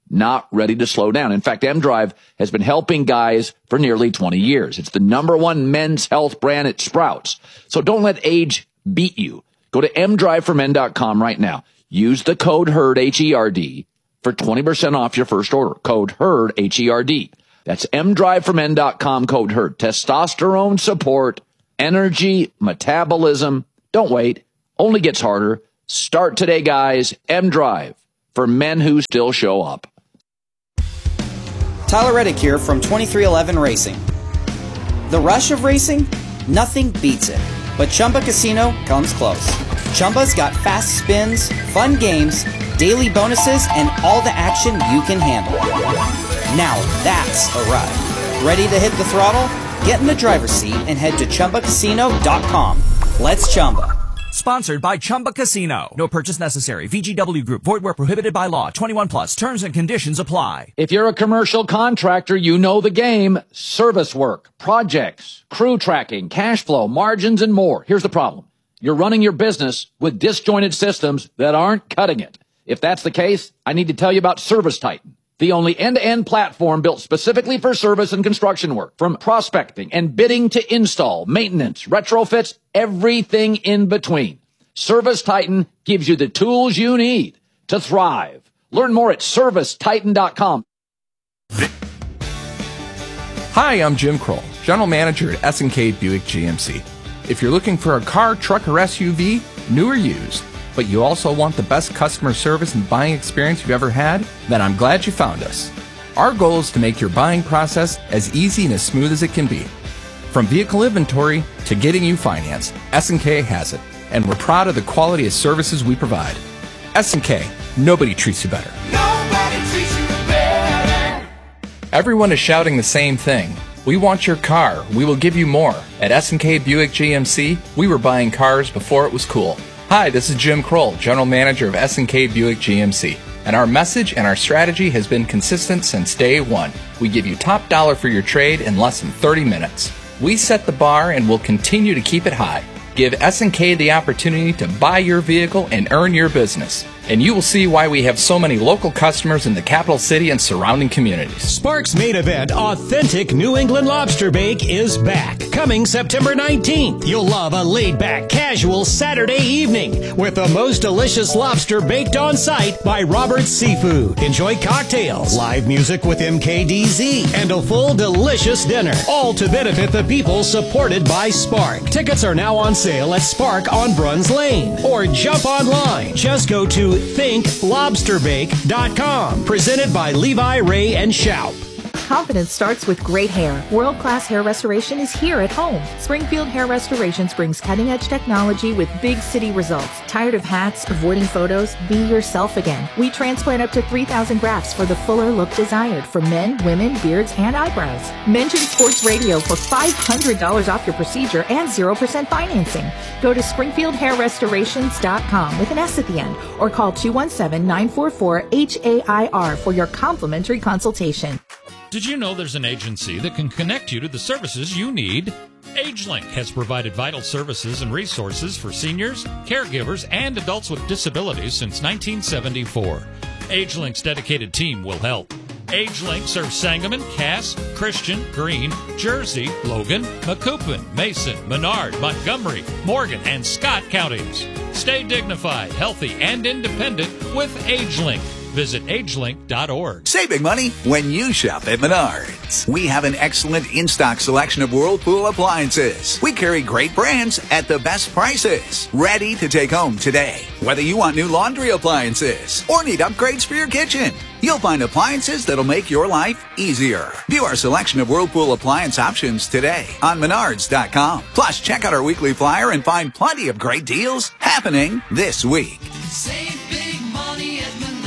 S4: not ready to slow down. In fact, M-Drive has been helping guys for nearly twenty years. It's the number one men's health brand at Sprouts. So don't let age beat you. Go to m drive for men dot com right now. Use the code HERD, H E R D, for twenty percent off your first order. Code HERD, H E R D. That's m drive for men dot com, code HERD. Testosterone support, energy, metabolism. Don't wait. Only gets harder. Start today, guys. M-Drive, for men who still show up.
S18: Tyler Reddick here from twenty-three eleven Racing. The rush of racing? Nothing beats it. But Chumba Casino comes close. Chumba's got fast spins, fun games, daily bonuses, and all the action you can handle. Now that's a ride. Ready to hit the throttle? Get in the driver's seat and head to chumba casino dot com. Let's Chumba.
S12: Sponsored by Chumba Casino. No purchase necessary. V G W Group. Void where prohibited by law. twenty-one plus. Terms and conditions apply.
S4: If you're a commercial contractor, you know the game. Service work, projects, crew tracking, cash flow, margins, and more. Here's the problem. You're running your business with disjointed systems that aren't cutting it. If that's the case, I need to tell you about Service Titan, the only end-to-end platform built specifically for service and construction work. From prospecting and bidding to install, maintenance, retrofits, everything in between. Service Titan gives you the tools you need to thrive. Learn more at service titan dot com.
S19: Hi, I'm Jim Kroll, General Manager at S and K Buick G M C. If you're looking for a car, truck, or S U V, new or used, but you also want the best customer service and buying experience you've ever had, then I'm glad you found us. Our goal is to make your buying process as easy and as smooth as it can be. From vehicle inventory to getting you financed, S and K has it, and we're proud of the quality of services we provide. S and K, nobody treats you better.
S2: Nobody treats you better.
S19: Everyone is shouting the same thing. We want your car. We will give you more. At S and K Buick G M C, we were buying cars before it was cool. Hi, this is Jim Kroll, General Manager of S and K Buick G M C. And our message and our strategy has been consistent since day one. We give you top dollar for your trade in less than thirty minutes. We set the bar and will continue to keep it high. Give S and K the opportunity to buy your vehicle and earn your business. And you will see why we have so many local customers in the capital city and surrounding communities.
S1: Sparks' main event, Authentic New England Lobster Bake, is back. Coming September nineteenth. You'll love a laid-back, casual Saturday evening with the most delicious lobster baked on site by Robert's Seafood. Enjoy cocktails, live music with M K D Z, and a full delicious dinner. All to benefit the people supported by Spark. Tickets are now on sale at Spark on Bruns Lane. Or jump online. Just go to think lobster bake dot com. Presented by Levi, Ray, and Shoup.
S20: Confidence starts with great hair. World-class hair restoration is here at home. Springfield Hair Restorations brings cutting-edge technology with big city results. Tired of hats, avoiding photos? Be yourself again. We transplant up to three thousand grafts for the fuller look desired for men, women, beards, and eyebrows. Mention Sports Radio for five hundred dollars off your procedure and zero percent financing. Go to springfield hair restorations dot com with an S at the end or call two one seven, nine four four, H A I R for your complimentary consultation.
S21: Did you know there's an agency that can connect you to the services you need? AgeLink has provided vital services and resources for seniors, caregivers, and adults with disabilities since nineteen seventy-four. AgeLink's dedicated team will help. AgeLink serves Sangamon, Cass, Christian, Greene, Jersey, Logan, Macoupin, Mason, Menard, Montgomery, Morgan, and Scott counties. Stay dignified, healthy, and independent with AgeLink. Visit age link dot org.
S22: Save big money when you shop at Menards. We have an excellent in-stock selection of Whirlpool appliances. We carry great brands at the best prices. Ready to take home today. Whether you want new laundry appliances or need upgrades for your kitchen, you'll find appliances that'll make your life easier. View our selection of Whirlpool appliance options today on menards dot com. Plus, check out our weekly flyer and find plenty of great deals happening this week.
S2: Save big money at Menards.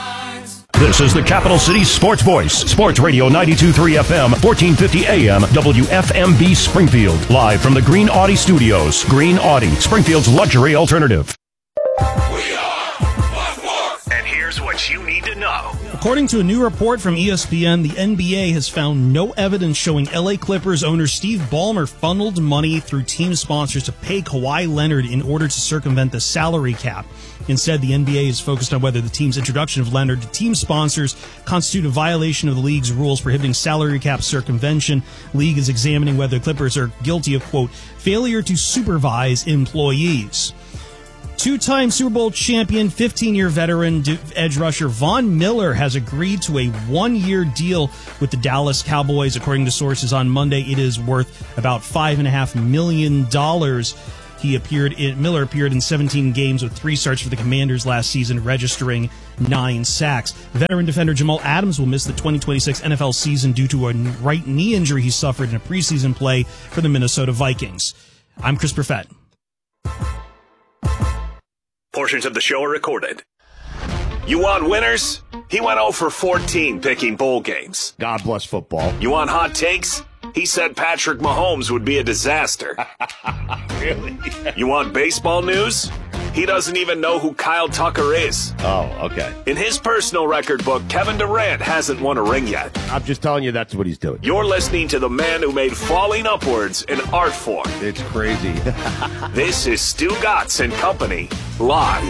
S6: This is the Capital City Sports Voice, Sports Radio ninety-two point three F M, fourteen fifty A M, W F M B Springfield. Live from the Green Audi Studios. Green Audi, Springfield's luxury alternative.
S23: And here's what you need to know.
S5: According to a new report from E S P N, the N B A has found no evidence showing L A Clippers owner Steve Ballmer funneled money through team sponsors to pay Kawhi Leonard in order to circumvent the salary cap. Instead, the N B A is focused on whether the team's introduction of Leonard to team sponsors constitute a violation of the league's rules prohibiting salary cap circumvention. The league is examining whether Clippers are guilty of, quote, failure to supervise employees. Two-time Super Bowl champion, fifteen-year veteran edge rusher Von Miller has agreed to a one-year deal with the Dallas Cowboys. According to sources on Monday, it is worth about five point five million dollars. He appeared in, Miller appeared in seventeen games with three starts for the Commanders last season, registering nine sacks. Veteran defender Jamal Adams will miss the twenty twenty-six N F L season due to a right knee injury he suffered in a preseason play for the Minnesota Vikings. I'm Chris Perfett.
S8: Portions of the show are recorded. You want winners? He went oh for fourteen picking bowl games.
S23: God bless football.
S8: You want hot takes? He said Patrick Mahomes would be a disaster.
S23: Really?
S8: You want baseball news? He doesn't even know who Kyle Tucker is.
S23: Oh, okay.
S8: In his personal record book, Kevin Durant hasn't won a ring yet.
S23: I'm just telling you that's what he's doing.
S8: You're listening to the man who made falling upwards an art form.
S23: It's crazy.
S8: This is Stu Gatz and Company, live.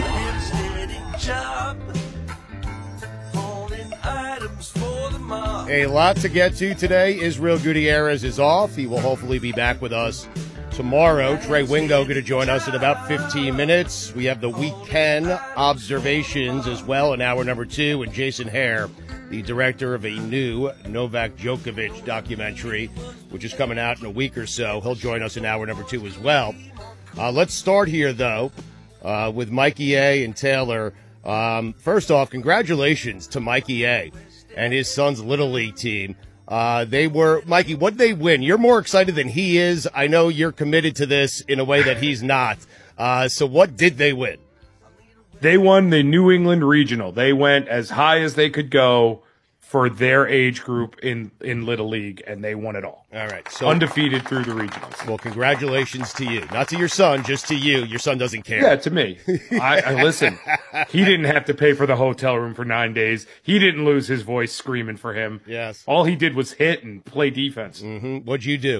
S23: A lot to get to today. Israel Gutierrez is off. He will hopefully be back with us tomorrow. Trey Wingo going to join us in about fifteen minutes. We have the Week ten observations as well in hour number two. And Jason Hare, the director of a new Novak Djokovic documentary, which is coming out in a week or so. He'll join us in hour number two as well. Uh, let's start here, though, uh, with Mikey A. and Taylor. Um, first off, congratulations to Mikey A. and his son's Little League team. Uh, they were, Mikey, what did they win? You're more excited than he is. I know you're committed to this in a way that he's not. Uh, so what did they win?
S24: They won the New England Regional. They went as high as they could go for their age group in, in Little League, and they won it all.
S23: All right. So
S24: undefeated through the regionals.
S23: Well, congratulations to you. Not to your son, just to you. Your son doesn't care.
S24: Yeah, to me. I, I listen, he didn't have to pay for the hotel room for nine days. He didn't lose his voice screaming for him.
S23: Yes.
S24: All he did was hit and play defense.
S23: Mm-hmm. What'd you do?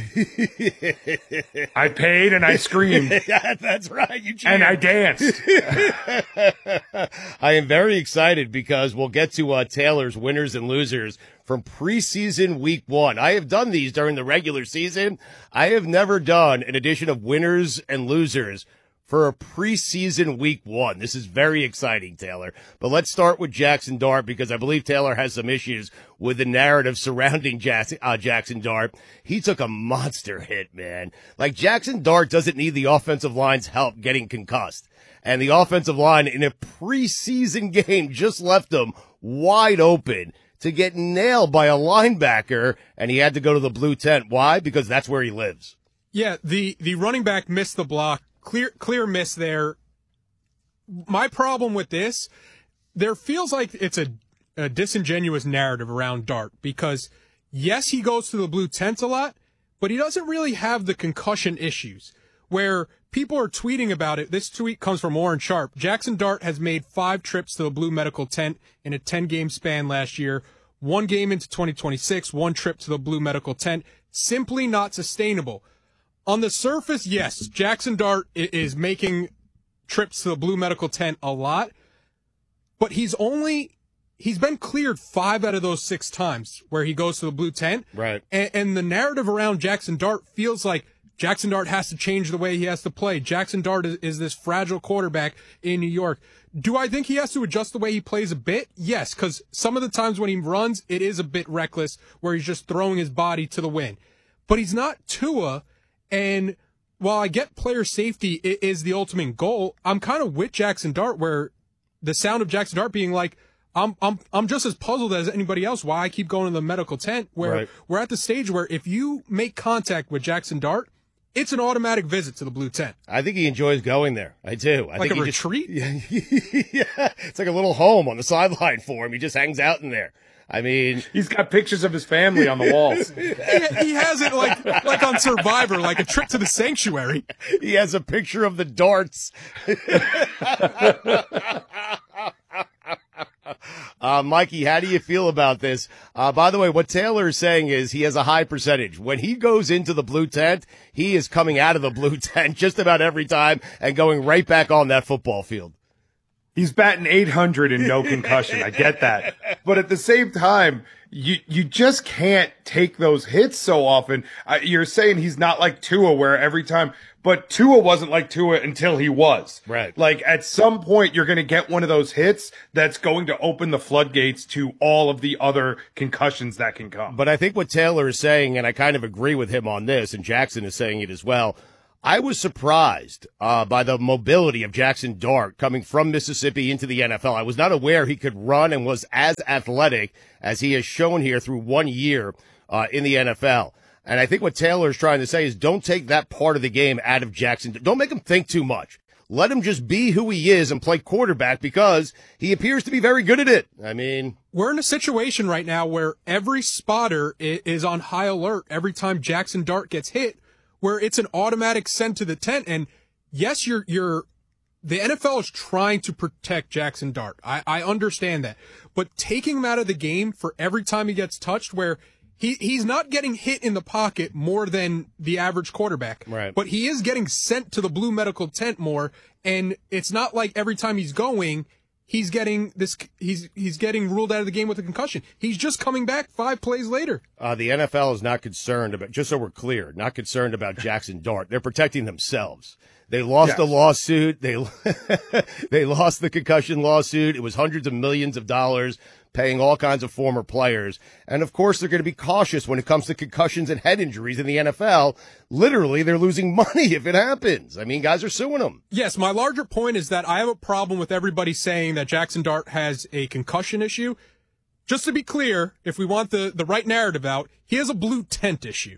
S24: I paid and I screamed.
S23: Yeah, that's right. You cheered.
S24: And I danced.
S23: I am very excited because we'll get to uh, Taylor's winners and losers from preseason week one. I have done these during the regular season. I have never done an edition of winners and losers for a preseason week one. This is very exciting, Taylor. But let's start with Jackson Dart because I believe Taylor has some issues with the narrative surrounding Jackson, uh, Jackson Dart. He took a monster hit, man. Like, Jackson Dart doesn't need the offensive line's help getting concussed. And the offensive line in a preseason game just left him wide open to get nailed by a linebacker, and he had to go to the blue tent. Why? Because that's where he lives.
S25: Yeah, the, the running back missed the block. Clear clear miss there. My problem with this, there feels like it's a, a disingenuous narrative around Dart because, yes, he goes to the blue tent a lot, but he doesn't really have the concussion issues where people are tweeting about it. This tweet comes from Warren Sharp. Jackson Dart has made five trips to the blue medical tent in a ten-game span last year. One game into twenty twenty-six, one trip to the blue medical tent. Simply not sustainable. On the surface, yes, Jackson Dart is making trips to the blue medical tent a lot, but he's only, he's been cleared five out of those six times where he goes to the blue tent.
S23: Right.
S25: And, and the narrative around Jackson Dart feels like Jackson Dart has to change the way he has to play. Jackson Dart is, is this fragile quarterback in New York. Do I think he has to adjust the way he plays a bit? Yes, because some of the times when he runs, it is a bit reckless where he's just throwing his body to the wind. But he's not Tua, and while I get player safety is the ultimate goal, I'm kind of with Jackson Dart where the sound of Jackson Dart being like, I'm I'm I'm just as puzzled as anybody else why I keep going to the medical tent where
S23: right.
S25: We're at the stage where if you make contact with Jackson Dart, it's an automatic visit to the blue tent.
S23: I think he enjoys going there. I do. I
S25: like
S23: think
S25: a
S23: he
S25: retreat?
S23: Just, yeah, it's like a little home on the sideline for him. He just hangs out in there. I mean,
S24: he's got pictures of his family on the walls.
S25: he, he has it like like on Survivor, like a trip to the sanctuary.
S23: He has a picture of the darts. Uh, Mikey, how do you feel about this? Uh, by the way, what Taylor is saying is he has a high percentage. When he goes into the blue tent, he is coming out of the blue tent just about every time and going right back on that football field.
S24: He's batting eight hundred and no concussion. I get that. But at the same time, you you just can't take those hits so often. Uh, you're saying he's not like Tua where every time, but Tua wasn't like Tua until he was.
S23: Right.
S24: Like at some point you're going to get one of those hits that's going to open the floodgates to all of the other concussions that can come.
S23: But I think what Taylor is saying, and I kind of agree with him on this, and Jackson is saying it as well, I was surprised uh, by the mobility of Jackson Dart coming from Mississippi into the N F L. I was not aware he could run and was as athletic as he has shown here through one year uh, in the N F L. And I think what Taylor is trying to say is don't take that part of the game out of Jackson. Don't make him think too much. Let him just be who he is and play quarterback because he appears to be very good at it. I mean,
S25: we're in a situation right now where every spotter is on high alert every time Jackson Dart gets hit, where it's an automatic send to the tent. And yes, you're, you're, the N F L is trying to protect Jackson Dart. I, I understand that. But taking him out of the game for every time he gets touched, where he, he's not getting hit in the pocket more than the average quarterback.
S23: Right.
S25: But he is getting sent to the blue medical tent more. And it's not like every time he's going, he's getting this, he's, he's getting ruled out of the game with a concussion. He's just coming back five plays later.
S23: Uh, the N F L is not concerned about, just so we're clear, not concerned about Jackson Dart. They're protecting themselves. They lost
S24: Yes.
S23: the lawsuit. They, they lost the concussion lawsuit. It was hundreds of millions of dollars paying all kinds of former players. And of course, they're going to be cautious when it comes to concussions and head injuries in the N F L. Literally, they're losing money if it happens. I mean, guys are suing them.
S25: Yes, my larger point is that I have a problem with everybody saying that Jackson Dart has a concussion issue. Just to be clear, if we want the, the right narrative out, he has a blue tent issue.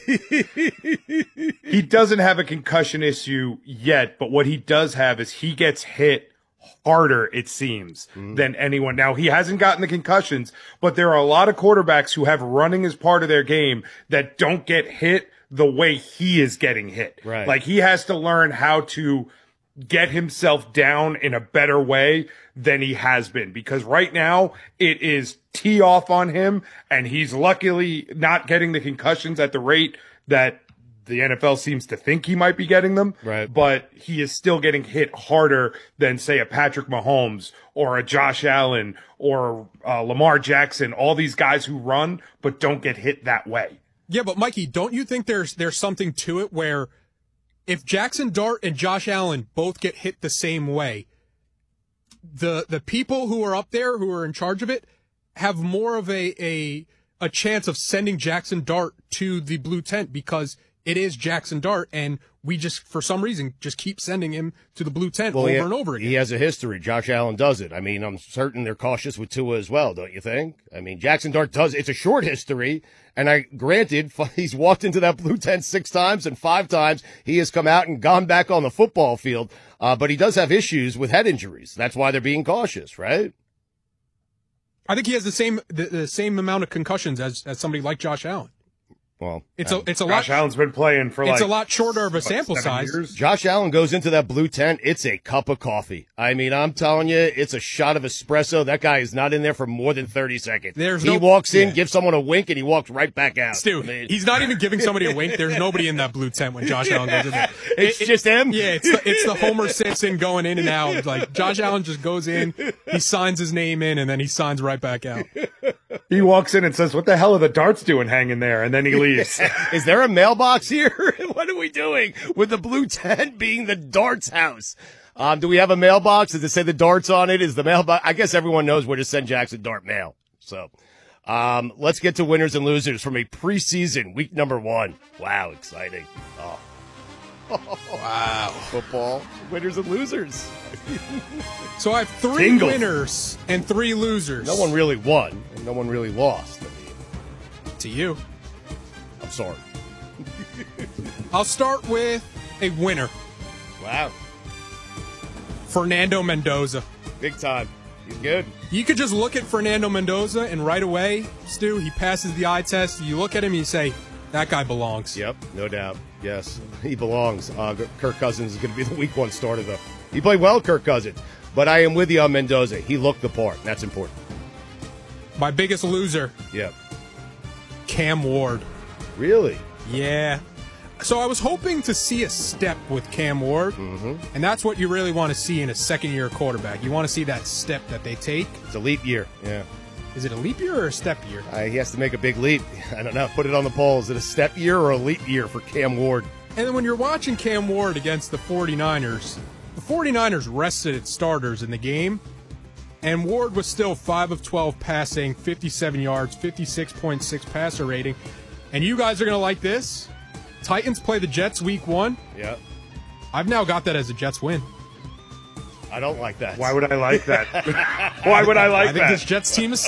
S24: He doesn't have a concussion issue yet, but what he does have is he gets hit harder, it seems, mm. than anyone. Now, he hasn't gotten the concussions, but there are a lot of quarterbacks who have running as part of their game that don't get hit the way he is getting hit.
S23: Right.
S24: Like, he has to learn how to get himself down in a better way than he has been, because right now it is tee off on him, and he's luckily not getting the concussions at the rate that the N F L seems to think he might be getting them.
S23: Right.
S24: But he is still getting hit harder than, say, a Patrick Mahomes or a Josh Allen or uh, Lamar Jackson, all these guys who run but don't get hit that way.
S25: Yeah, but Mikey, don't you think there's there's something to it where if Jackson Dart and Josh Allen both get hit the same way, the the people who are up there, who are in charge of it, have more of a a, a chance of sending Jackson Dart to the blue tent because it is Jackson Dart, and we just, for some reason, just keep sending him to the blue tent
S23: well,
S25: over
S23: ha-
S25: and over again.
S23: He has a history. Josh Allen does it. I mean, I'm certain they're cautious with Tua as well, don't you think? I mean, Jackson Dart does. It's a short history, and I granted he's walked into that blue tent six times, and five times he has come out and gone back on the football field. Uh, but he does have issues with head injuries. That's why they're being cautious, right?
S25: I think he has the same the, the same amount of concussions as, as somebody like Josh Allen.
S23: Well,
S25: it's a it's a
S24: Josh
S25: lot.
S24: Allen's been playing for
S25: it's
S24: like
S25: a lot shorter of a sample size.
S24: Years.
S23: Josh Allen goes into that blue tent. It's a cup of coffee. I mean, I'm telling you, it's a shot of espresso. That guy is not in there for more than thirty seconds.
S25: There's
S23: he
S25: no,
S23: walks in,
S25: yeah.
S23: gives someone a wink, and he walks right back out.
S25: Stu,
S23: I mean,
S25: he's not even giving somebody a wink. There's nobody in that blue tent when Josh Allen goes in there.
S23: It's
S25: it,
S23: just him.
S25: Yeah, it's the, it's the Homer Simpson going in and out. Like Josh Allen just goes in, he signs his name in, and then he signs right back out.
S24: He walks in and says, "What the hell are the darts doing hanging there?" And then he leaves.
S23: Is there a mailbox here? What are we doing with the blue tent being the darts house? Um, do we have a mailbox? Does it say the darts on it? Is the mailbox? I guess everyone knows where to send Jackson Dart mail. So, um, let's get to winners and losers from a preseason week number one. Wow, exciting. Oh. Wow. Football, winners and losers.
S25: So I have three
S23: Tingle.
S25: winners and three losers.
S23: No one really won, and no one really lost. I mean,
S25: to you.
S23: I'm sorry.
S25: I'll start with a winner.
S23: Wow.
S25: Fernando Mendoza.
S23: Big time. He's good.
S25: You could just look at Fernando Mendoza, and right away, Stu, he passes the eye test. You look at him and you say, that guy belongs.
S23: Yep, no doubt. Yes, he belongs. Uh, Kirk Cousins is going to be the week one starter, though. He played well, Kirk Cousins. But I am with you on Mendoza. He looked the part. That's important.
S25: My biggest loser.
S23: Yeah.
S25: Cam Ward.
S23: Really?
S25: Yeah. So I was hoping to see a step with Cam Ward,
S23: mm-hmm.
S25: and that's what you really want to see in a second-year quarterback. You want to see that step that they take.
S23: It's a leap year, yeah.
S25: Is it a leap year or a step year?
S23: Uh, he has to make a big leap. I don't know. Put it on the poll. Is it a step year or a leap year for Cam Ward?
S25: And then when you're watching Cam Ward against the 49ers, the 49ers rested its starters in the game, and Ward was still five of twelve passing, fifty-seven yards, fifty-six point six passer rating. And you guys are going to like this. Titans play the Jets week one.
S23: Yeah.
S25: I've now got that as a Jets win.
S23: I don't like that.
S24: Why would I like that? Why would I like
S25: I think
S23: that?
S25: this Jets team is